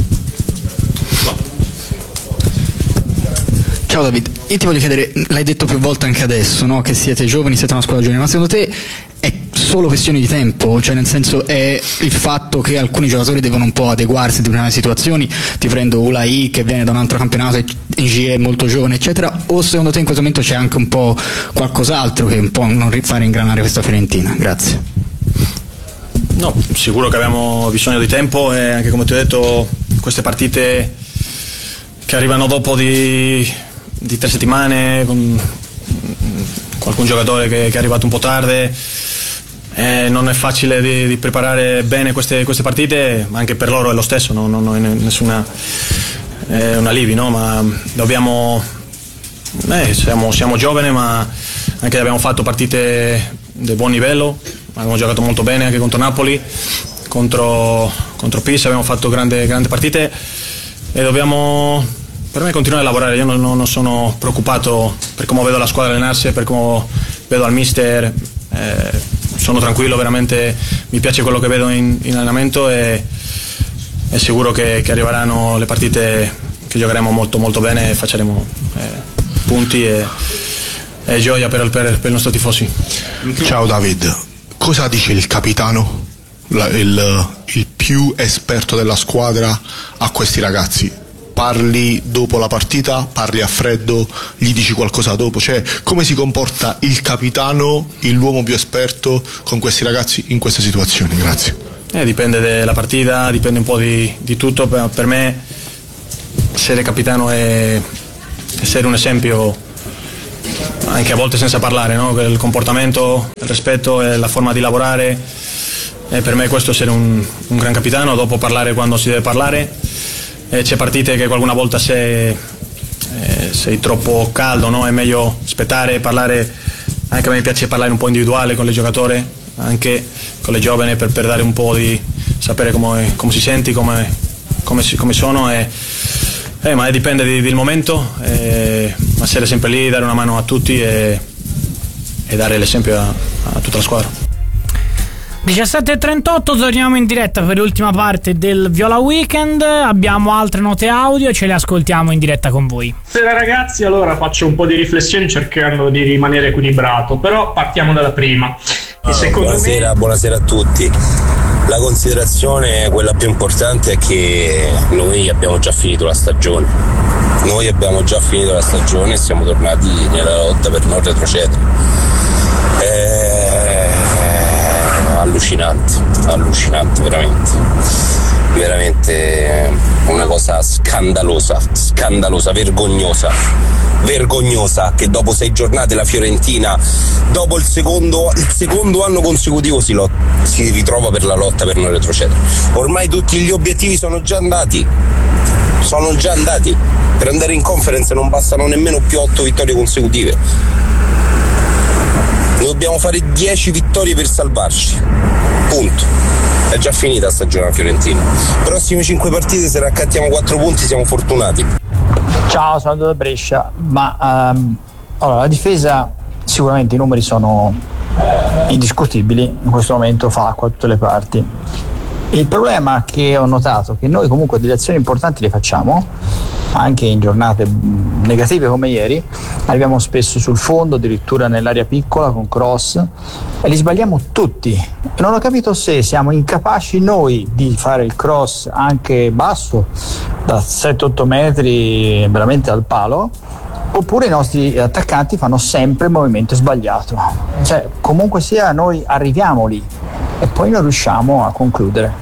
Ciao David, io ti voglio chiedere, l'hai detto più volte anche adesso, no? Che siete giovani, siete una squadra giovane, ma secondo te è solo questione di tempo? Cioè, nel senso, è il fatto che alcuni giocatori devono un po' adeguarsi a determinate situazioni? Ti prendo Ulai che viene da un altro campionato, N G è molto giovane, eccetera, o secondo te in questo momento c'è anche un po' qualcos'altro che un po' non fa ingranare questa Fiorentina? Grazie. No, sicuro che abbiamo bisogno di tempo, e anche, come ti ho detto, queste partite che arrivano dopo di di tre settimane con qualcun giocatore che, che è arrivato un po' tardi, eh, non è facile di, di preparare bene queste, queste partite, ma anche per loro è lo stesso, no? Non è nessuna è un alivio, no? Ma dobbiamo eh, siamo, siamo giovani, ma anche abbiamo fatto partite di buon livello, abbiamo giocato molto bene anche contro Napoli, contro, contro Pisa abbiamo fatto grandi grandi partite, e dobbiamo, per me, continuare a lavorare. Io non, non sono preoccupato per come vedo la squadra allenarsi, per come vedo al mister, eh, sono tranquillo, veramente mi piace quello che vedo in, in allenamento, e è sicuro che, che arriveranno le partite che giocheremo molto molto bene e facciamo eh, punti e, e gioia per, per, per i nostri tifosi. Ciao David, cosa dice il capitano, la, il, il più esperto della squadra, a questi ragazzi? Parli dopo la partita, parli a freddo, gli dici qualcosa dopo? Cioè, come si comporta il capitano, l'uomo più esperto con questi ragazzi in queste situazioni? Grazie. Eh, dipende dalla partita, dipende un po' di, di tutto. Per, per me essere capitano è essere un esempio, anche a volte senza parlare, no? Il comportamento, il rispetto e la forma di lavorare, e per me questo è essere un, un gran capitano. Dopo parlare quando si deve parlare. E c'è partite che qualcuna volta sei, eh, sei troppo caldo, no? È meglio aspettare e parlare. Anche a me piace parlare un po' individuale con le giocatori, anche con le giovani, per, per dare un po' di sapere come, come si senti, come, come, si, come sono. E, eh, ma dipende di, del momento, eh, ma essere sempre lì, dare una mano a tutti e, e dare l'esempio a, a tutta la squadra. diciassette e trentotto, torniamo in diretta per l'ultima parte del Viola Weekend. Abbiamo altre note audio e ce le ascoltiamo in diretta con voi. Buonasera ragazzi, allora faccio un po' di riflessioni cercando di rimanere equilibrato, però partiamo dalla prima. E secondo buonasera, me... buonasera a tutti. La considerazione, quella più importante, è che noi abbiamo già finito la stagione. Noi abbiamo già finito la stagione e siamo tornati nella lotta per non retrocedere. Eh... allucinante, allucinante, veramente, veramente una cosa scandalosa, scandalosa, vergognosa, vergognosa, che dopo sei giornate la Fiorentina, dopo il secondo, il secondo anno consecutivo si, lot, si ritrova per la lotta per non retrocedere. Ormai tutti gli obiettivi sono già andati, sono già andati, per andare in Conference non bastano nemmeno più otto vittorie consecutive. Dobbiamo fare dieci vittorie per salvarci, punto. È già finita la stagione alla Fiorentina. Prossime cinque partite, se raccattiamo quattro punti siamo fortunati. Ciao, sono da Brescia. Ma um, allora, la difesa, sicuramente i numeri sono indiscutibili, in questo momento fa acqua da tutte le parti. Il problema che ho notato è che noi comunque delle azioni importanti le facciamo, anche in giornate negative come ieri, arriviamo spesso sul fondo, addirittura nell'area piccola con cross, e li sbagliamo tutti. E non ho capito se siamo incapaci noi di fare il cross anche basso, da sette otto metri veramente al palo, oppure i nostri attaccanti fanno sempre il movimento sbagliato. Cioè, comunque sia, noi arriviamo lì e poi non riusciamo a concludere.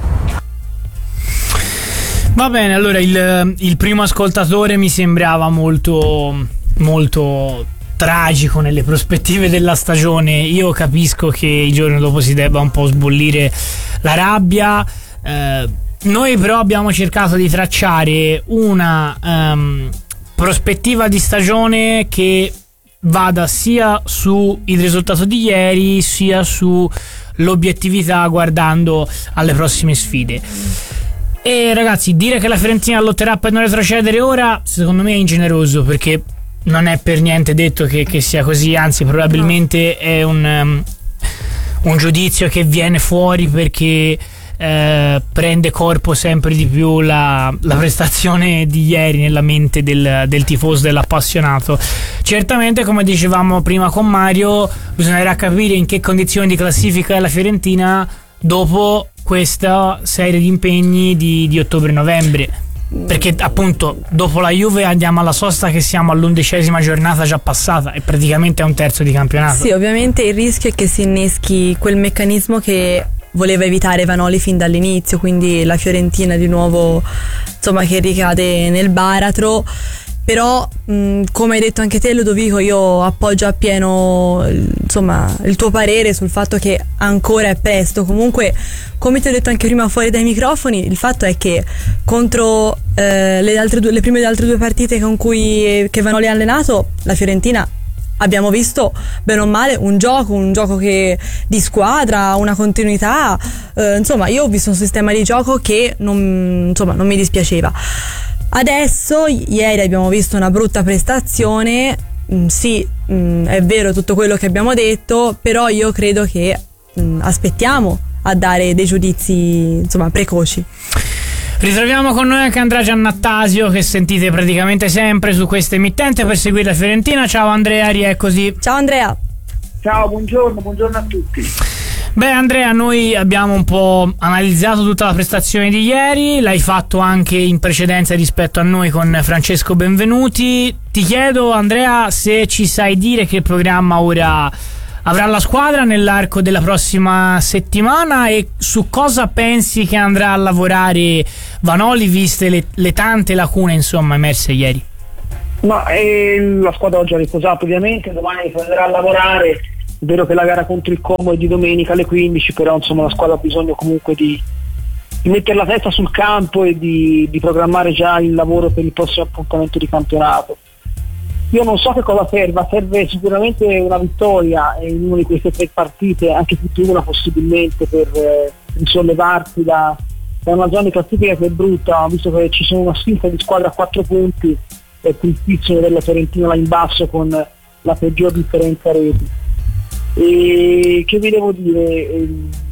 Va bene, allora il, il primo ascoltatore mi sembrava molto molto tragico nelle prospettive della stagione. Io capisco che il giorno dopo si debba un po' sbollire la rabbia, eh, noi però abbiamo cercato di tracciare una um, prospettiva di stagione che vada sia sul risultato di ieri sia sull'obiettività guardando alle prossime sfide. E ragazzi, dire che la Fiorentina lotterà per non retrocedere ora, secondo me è ingeneroso, perché non è per niente detto che, che sia così, anzi probabilmente è un, um, un giudizio che viene fuori perché eh, prende corpo sempre di più la, la prestazione di ieri nella mente del, del tifoso, dell'appassionato. Certamente, come dicevamo prima con Mario, bisognerà capire in che condizioni di classifica è la Fiorentina dopo questa serie di impegni di, di ottobre-novembre, perché appunto dopo la Juve andiamo alla sosta che siamo all'undicesima giornata già passata e praticamente è un terzo di campionato. Sì, ovviamente il rischio è che si inneschi quel meccanismo che voleva evitare Vanoli fin dall'inizio, quindi la Fiorentina di nuovo, insomma, che ricade nel baratro. Però mh, come hai detto anche te, Ludovico, io appoggio appieno insomma il tuo parere sul fatto che ancora è presto. Comunque, come ti ho detto anche prima fuori dai microfoni, il fatto è che contro eh, le, altre due, le prime altre due partite con cui che Vanoli ha allenato, la Fiorentina abbiamo visto bene o male un gioco, un gioco che di squadra, una continuità, eh, insomma io ho visto un sistema di gioco che non, insomma, non mi dispiaceva. Adesso, ieri abbiamo visto una brutta prestazione, mm, sì, mm, è vero tutto quello che abbiamo detto, però io credo che mm, aspettiamo a dare dei giudizi, insomma, precoci. Ritroviamo con noi anche Andrea Giannattasio, che sentite praticamente sempre su questa emittente per seguire la Fiorentina. Ciao Andrea, rieccoci. Ciao Andrea. Ciao, buongiorno, buongiorno a tutti. Beh Andrea, noi abbiamo un po' analizzato tutta la prestazione di ieri, l'hai fatto anche in precedenza rispetto a noi con Francesco Benvenuti. Ti chiedo Andrea se ci sai dire che programma ora avrà la squadra nell'arco della prossima settimana e su cosa pensi che andrà a lavorare Vanoli, viste le, le tante lacune insomma emerse ieri. Ma eh, la squadra oggi ha riposato ovviamente, domani andrà a lavorare. È vero che la gara contro il Como è di domenica alle quindici, però insomma la squadra ha bisogno comunque di, di mettere la testa sul campo e di, di programmare già il lavoro per il prossimo appuntamento di campionato. Io non so che cosa serva, serve sicuramente una vittoria in una di queste tre partite, anche più di una possibilmente, per eh, risollevarsi da, da una zona di classifica che è brutta, visto che ci sono una sfilza di squadre a quattro punti, è tristissimo della Fiorentina là in basso con la peggior differenza reti. E che vi devo dire,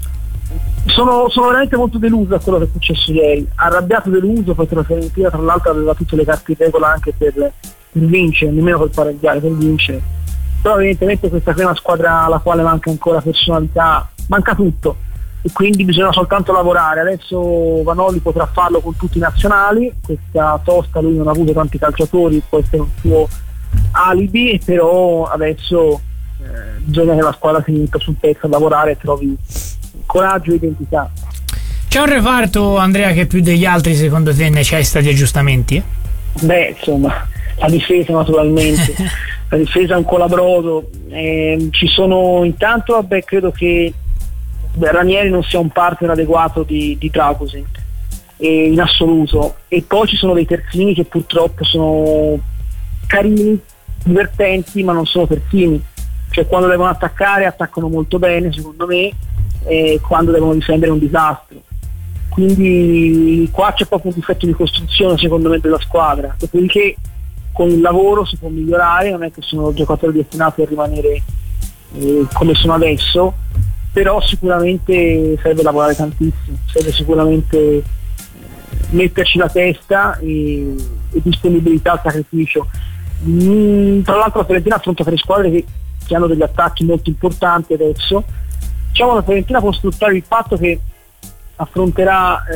sono, sono veramente molto deluso da quello che è successo ieri, arrabbiato, deluso, perché la Fiorentina tra l'altro aveva tutte le carte in regola anche per, per vincere, nemmeno per pareggiare, per vincere, però evidentemente questa è una squadra alla quale manca ancora personalità, manca tutto e quindi bisogna soltanto lavorare. Adesso Vanoli potrà farlo con tutti i nazionali, questa tosta lui non ha avuto tanti calciatori, può essere un suo alibi, però adesso Eh, bisogna che la squadra si metta sul pezzo a lavorare e trovi coraggio e identità. C'è un reparto, Andrea, che più degli altri secondo te necessita di aggiustamenti? Beh, insomma, la difesa naturalmente la difesa è un colabrodo, eh, ci sono intanto, vabbè, credo che beh, Ranieri non sia un partner adeguato di, di Dragusin eh, in assoluto, e poi ci sono dei terzini che purtroppo sono carini, divertenti, ma non sono terzini. Cioè quando devono attaccare attaccano molto bene secondo me, e quando devono difendere è un disastro, quindi qua c'è proprio un difetto di costruzione secondo me della squadra. Dopodiché con il lavoro si può migliorare, non è che sono giocatori destinati a rimanere eh, come sono adesso, però sicuramente serve lavorare tantissimo, serve sicuramente eh, metterci la testa e, e disponibilità al sacrificio. Mm, tra l'altro la Fiorentina affronta tre squadre che che hanno degli attacchi molto importanti adesso. Diciamo la Fiorentina può sfruttare il fatto che affronterà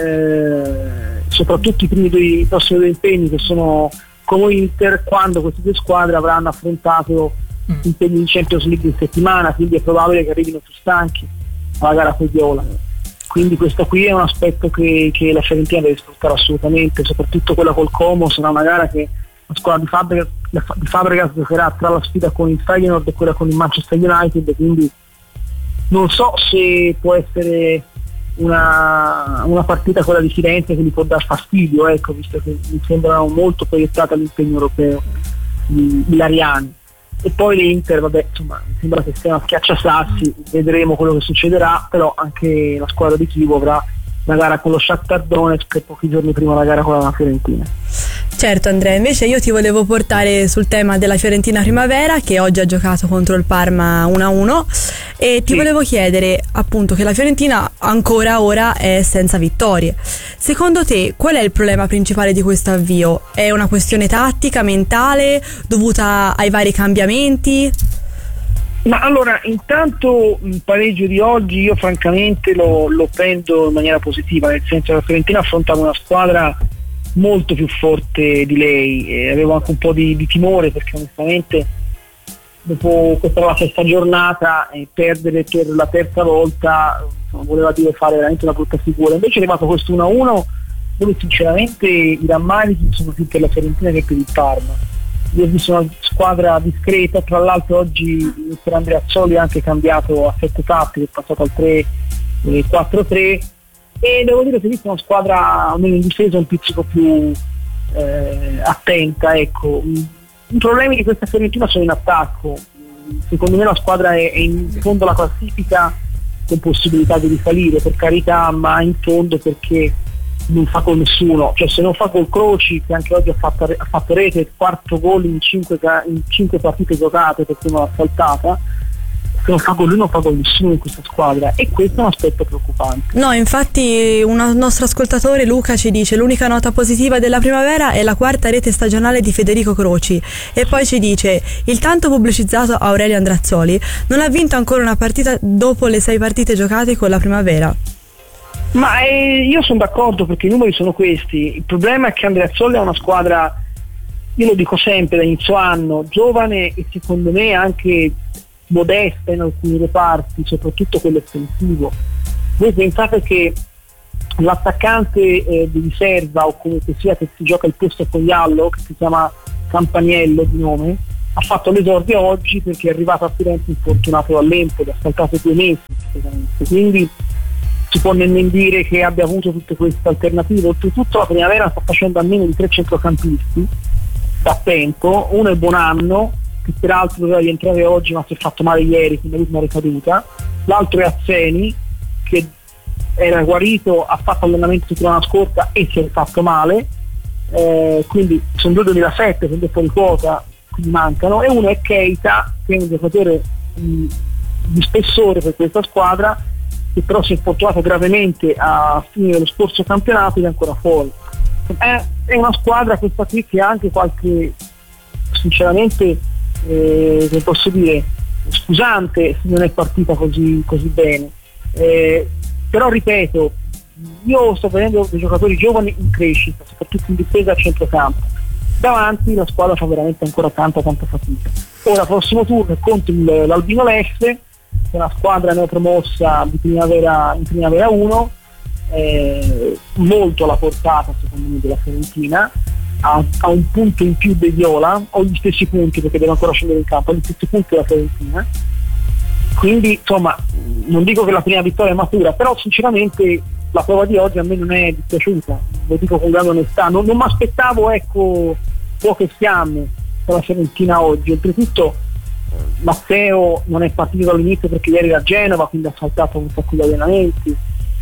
eh, soprattutto i primi due, i prossimi due impegni, che sono come Inter, quando queste due squadre avranno affrontato mm. impegni in Champions League in settimana, quindi è probabile che arrivino più stanchi alla gara con Viola. Quindi questo qui è un aspetto che, che la Fiorentina deve sfruttare assolutamente, soprattutto quella col Como. Sarà una gara che la squadra di Fabregas, di Fabregas giocherà tra la sfida con il Feyenoord e quella con il Manchester United, quindi non so se può essere una, una partita quella di Firenze che gli può dar fastidio, ecco, visto che mi sembrano molto proiettata all'impegno europeo gli Ilariani. E poi l'Inter, vabbè, insomma, mi sembra che sia una schiacciasassi, vedremo quello che succederà, però anche la squadra di Chievo avrà la gara con lo Shakhtar Donetsk e pochi giorni prima la gara con la Fiorentina. Certo Andrea, invece io ti volevo portare sul tema della Fiorentina Primavera, che oggi ha giocato contro il Parma uno a uno, e ti sì. volevo chiedere appunto che la Fiorentina ancora ora è senza vittorie. Secondo te qual è il problema principale di questo avvio? È una questione tattica, mentale, dovuta ai vari cambiamenti? Ma allora, intanto il pareggio di oggi io francamente lo, lo prendo in maniera positiva, nel senso che la Fiorentina affrontava una squadra molto più forte di lei, e avevo anche un po' di, di timore, perché onestamente dopo questa la sesta giornata e perdere per la terza volta insomma, voleva dire fare veramente una brutta figura. Invece è arrivato questo uno a uno dove sinceramente i rammarichi sono più per la Fiorentina che per il Parma. Io ho visto una squadra discreta, tra l'altro oggi il mister Andreazzoli ha anche cambiato a sette tappi, è passato al tre quattro tre, e devo dire che ho visto una squadra almeno in difesa un pizzico più eh, attenta, ecco. I problemi di questa Fiorentina sono in attacco, secondo me la squadra è, è in fondo alla classifica con possibilità di risalire, per carità, ma in fondo perché non fa con nessuno, cioè se non fa col Croci, che anche oggi ha fatto, ha fatto rete, quattro gol in cinque, in cinque partite giocate perché non l'ha saltata, che non fa gol lui, non fa gol nessuno in questa squadra, e questo è un aspetto preoccupante. No, infatti un nostro ascoltatore Luca ci dice: l'unica nota positiva della primavera è la quarta rete stagionale di Federico Croci, e poi ci dice: il tanto pubblicizzato Aurelio Andrazzoli non ha vinto ancora una partita dopo le sei partite giocate con la primavera. Ma eh, io sono d'accordo, perché i numeri sono questi. Il problema è che Andreazzoli ha una squadra, io lo dico sempre da inizio anno, giovane e secondo me anche modesta in alcuni reparti, soprattutto quello offensivo. Voi pensate che l'attaccante eh, di riserva, o comunque sia che si gioca il posto con Iallo, che si chiama Campaniello di nome, ha fatto l'esordio oggi perché è arrivato a Firenze infortunato dall'Empoli, ha saltato due mesi praticamente. Quindi si può nemmeno dire che abbia avuto tutte queste alternative. Oltretutto la primavera sta facendo almeno di tre centrocampisti da tempo. Uno è Bonanno, che peraltro doveva rientrare oggi ma si è fatto male ieri, quindi ha avuto una ricaduta. L'altro è Azzeni, che era guarito, ha fatto allenamento settimana scorsa e si è fatto male, eh, quindi sono due duemilasette, quindi è fuori quota, quindi mancano. E uno è Keita, che è un giocatore mh, di spessore per questa squadra, che però si è infortunato gravemente a fine dello scorso campionato ed è ancora fuori. È, è una squadra questa qui che ha anche qualche, sinceramente, eh, che posso dire, scusante se non è partita così, così bene. Eh, però ripeto, io sto vedendo dei giocatori giovani in crescita, soprattutto in difesa a centrocampo. Davanti la squadra fa veramente ancora tanta tanta fatica. Ora, prossimo turno è contro il, l'Albino Lesse, che è una squadra neopromossa di primavera, in primavera uno, eh, molto alla portata secondo me della Fiorentina, ha, ha un punto in più dei Viola, o gli stessi punti perché deve ancora scendere in campo, ha gli stessi punti della Fiorentina. Quindi insomma non dico che la prima vittoria è matura, però sinceramente la prova di oggi a me non è dispiaciuta, lo dico con grande onestà, non, non mi aspettavo, ecco, poche fiamme per la Fiorentina oggi. Oltretutto Matteo non è partito dall'inizio perché ieri era a Genova, quindi ha saltato un sacco di allenamenti.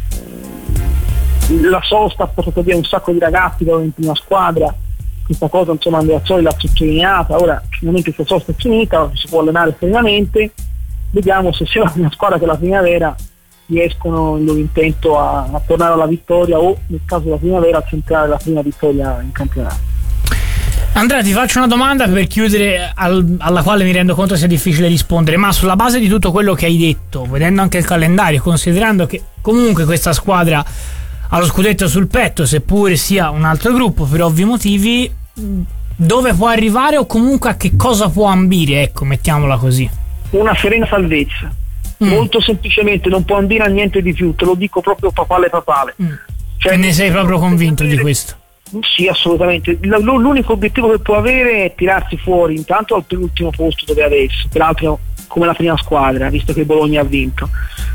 La sosta ha portato via un sacco di ragazzi che erano in prima squadra, questa cosa insomma Andreazzoli l'ha sottolineata. Ora finalmente questa sosta è finita, si può allenare serenamente, vediamo se sia la prima squadra che la primavera riescono il loro intento a, a tornare alla vittoria, o nel caso della primavera a centrare la prima vittoria in campionato. Andrea, ti faccio una domanda per chiudere, al, alla quale mi rendo conto sia difficile rispondere, ma sulla base di tutto quello che hai detto, vedendo anche il calendario, considerando che comunque questa squadra ha lo scudetto sul petto, seppure sia un altro gruppo per ovvi motivi, dove può arrivare o comunque a che cosa può ambire, ecco, mettiamola così? Una serena salvezza, mm. molto semplicemente, non può ambire a niente di più, te lo dico proprio papale papale. Mm. Cioè, e ne sei proprio convinto di questo? Sì, assolutamente. L'unico obiettivo che può avere è tirarsi fuori intanto al penultimo posto dove è adesso, peraltro come la prima squadra, visto che Bologna ha vinto,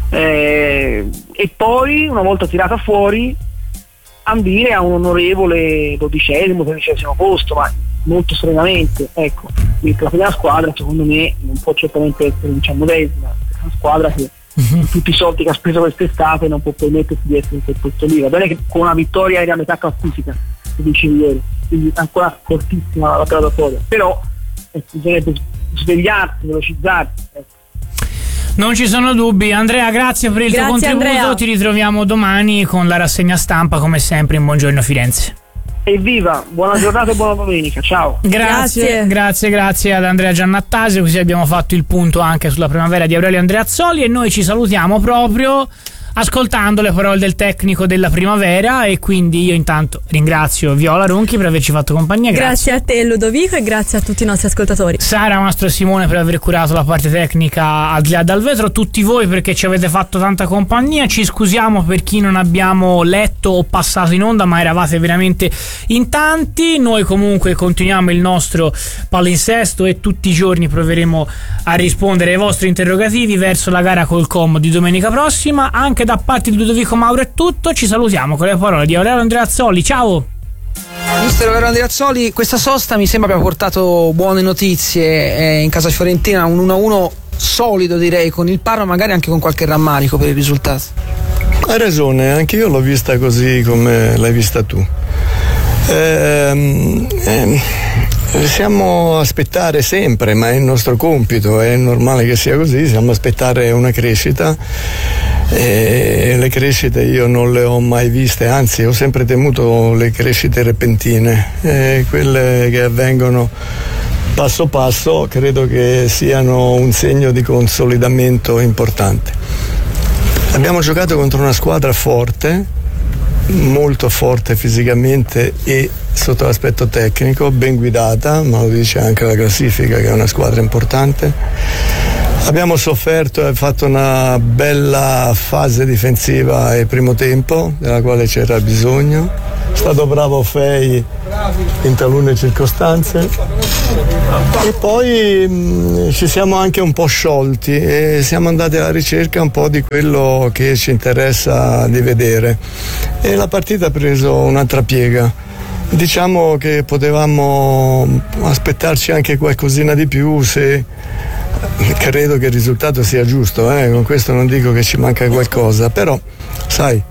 eh, e poi una volta tirata fuori ambire a un onorevole dodicesimo, tredicesimo posto, ma molto serenamente, ecco. La prima squadra secondo me non può certamente essere diciannovesima, è una squadra che con tutti i soldi che ha speso quest'estate non può permettersi di essere in quel posto lì. Va bene che con una vittoria era a metà classifica, si dice ieri, quindi ancora fortissima la graduatoria, però eh, bisognerebbe svegliarsi, velocizzarsi, ecco. Non ci sono dubbi. Andrea, grazie per il grazie, tuo contributo. Andrea. Ti ritroviamo domani con la rassegna stampa come sempre in Buongiorno Firenze. Evviva, buona giornata e buona domenica, ciao. Grazie, Grazie, grazie, grazie ad Andrea Giannattasio, così abbiamo fatto il punto anche sulla primavera di Aurelio Andreazzoli, e noi ci salutiamo proprio ascoltando le parole del tecnico della primavera, e quindi io intanto ringrazio Viola Ronchi per averci fatto compagnia. Grazie, grazie a te Ludovico e grazie a tutti i nostri ascoltatori. Sara Mastro Simone per aver curato la parte tecnica al di là dal vetro, tutti voi perché ci avete fatto tanta compagnia. Ci scusiamo per chi non abbiamo letto o passato in onda, ma eravate veramente in tanti. Noi comunque continuiamo il nostro palinsesto e tutti i giorni proveremo a rispondere ai vostri interrogativi verso la gara col Com di domenica prossima. Anche da parte di Ludovico Mauro è tutto, ci salutiamo con le parole di Aurelio Andreazzoli. Ciao! Mister Aurelio Andreazzoli, questa sosta mi sembra abbia portato buone notizie eh, in casa fiorentina, un uno a uno solido direi con il Parma, magari anche con qualche rammarico per il risultato. Hai ragione, anche io l'ho vista così come l'hai vista tu. Ehm, ehm, Siamo a aspettare sempre, ma è il nostro compito, è normale che sia così, siamo a aspettare una crescita e le crescite io non le ho mai viste, anzi ho sempre temuto le crescite repentine, e quelle che avvengono passo passo credo che siano un segno di consolidamento importante. Abbiamo giocato contro una squadra forte, molto forte fisicamente e sotto l'aspetto tecnico, ben guidata, ma lo dice anche la classifica che è una squadra importante. Abbiamo sofferto e fatto una bella fase difensiva il primo tempo, della quale c'era bisogno. È stato bravo Fei in talune circostanze e poi mh, ci siamo anche un po' sciolti e siamo andati alla ricerca un po' di quello che ci interessa di vedere e la partita ha preso un'altra piega. Diciamo che potevamo aspettarci anche qualcosina di più, se credo che il risultato sia giusto, eh? Con questo non dico che ci manca qualcosa, però sai,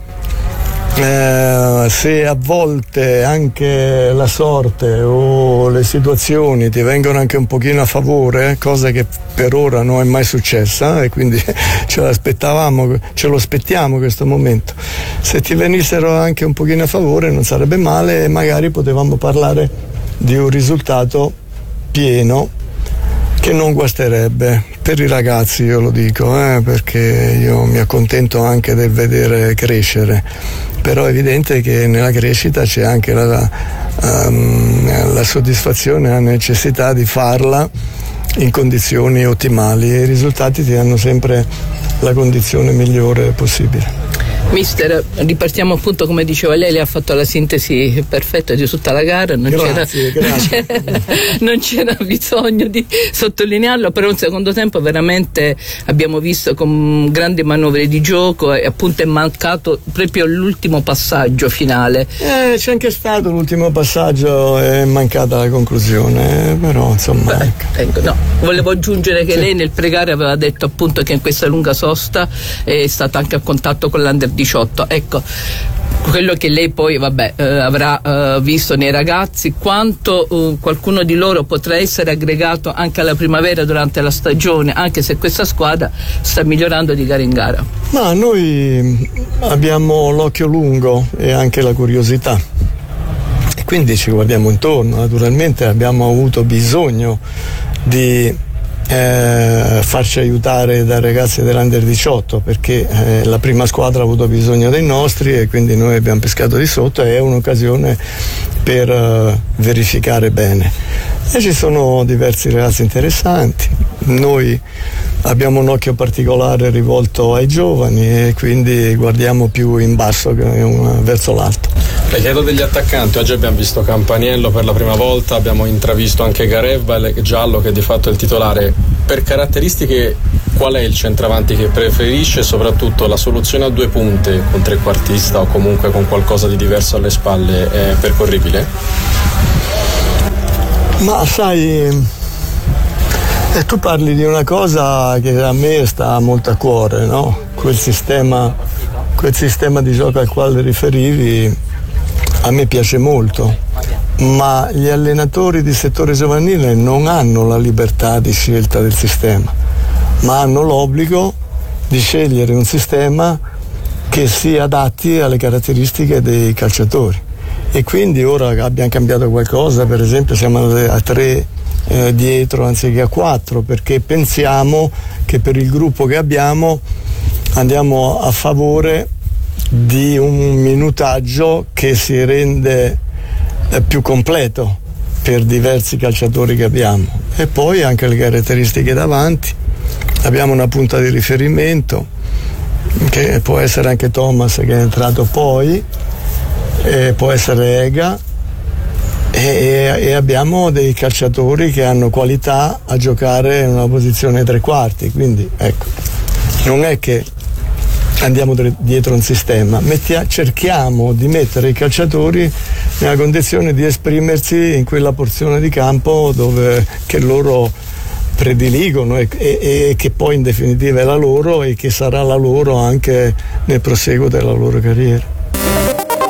Eh, se a volte anche la sorte o le situazioni ti vengono anche un pochino a favore, cosa che per ora non è mai successa e quindi ce l'aspettavamo, ce lo aspettiamo questo momento, se ti venissero anche un pochino a favore non sarebbe male e magari potevamo parlare di un risultato pieno che non guasterebbe per i ragazzi, io lo dico, eh, perché io mi accontento anche del vedere crescere, però è evidente che nella crescita c'è anche la, um, la soddisfazione, la necessità di farla in condizioni ottimali e i risultati ti danno sempre la condizione migliore possibile. Mister, ripartiamo appunto come diceva lei, lei ha fatto la sintesi perfetta di tutta la gara, non, grazie, c'era, grazie. Non, c'era, non c'era bisogno di sottolinearlo, però un secondo tempo veramente abbiamo visto con grandi manovre di gioco e appunto è mancato proprio l'ultimo passaggio finale. Eh, c'è anche stato l'ultimo passaggio, è mancata la conclusione, però insomma... Beh, ecco, no, volevo aggiungere che sì. Lei nel pregare aveva detto appunto che in questa lunga sosta è stata anche a contatto con l'Under diciotto, ecco quello che lei poi vabbè eh, avrà eh, visto nei ragazzi, quanto eh, qualcuno di loro potrà essere aggregato anche alla primavera durante la stagione, anche se questa squadra sta migliorando di gara in gara. Ma noi abbiamo l'occhio lungo e anche la curiosità e quindi ci guardiamo intorno, naturalmente abbiamo avuto bisogno di Eh, farci aiutare dai ragazzi dell'Under diciotto perché eh, la prima squadra ha avuto bisogno dei nostri e quindi noi abbiamo pescato di sotto e è un'occasione per eh, verificare bene e ci sono diversi ragazzi interessanti, noi abbiamo un occhio particolare rivolto ai giovani e quindi guardiamo più in basso che un, verso l'alto. Le chiedo degli attaccanti, oggi abbiamo visto Campaniello per la prima volta, abbiamo intravisto anche Garevva e Giallo che di fatto è il titolare. Per caratteristiche qual è il centravanti che preferisce e soprattutto la soluzione a due punte con trequartista o comunque con qualcosa di diverso alle spalle è percorribile? Ma sai, eh, tu parli di una cosa che a me sta molto a cuore, no? Quel sistema, quel sistema di gioco al quale riferivi a me piace molto, ma gli allenatori di settore giovanile non hanno la libertà di scelta del sistema, ma hanno l'obbligo di scegliere un sistema che si adatti alle caratteristiche dei calciatori. E quindi ora abbiamo cambiato qualcosa, per esempio siamo andati a tre eh, dietro anziché a quattro, perché pensiamo che per il gruppo che abbiamo andiamo a favore di un minutaggio che si rende eh, più completo per diversi calciatori che abbiamo e poi anche le caratteristiche davanti, abbiamo una punta di riferimento che può essere anche Thomas che è entrato poi, e può essere Ega e, e abbiamo dei calciatori che hanno qualità a giocare in una posizione tre quarti, quindi ecco, non è che andiamo dietro un sistema, Mettia, cerchiamo di mettere i calciatori nella condizione di esprimersi in quella porzione di campo dove che loro prediligono e, e, e che poi in definitiva è la loro e che sarà la loro anche nel proseguo della loro carriera.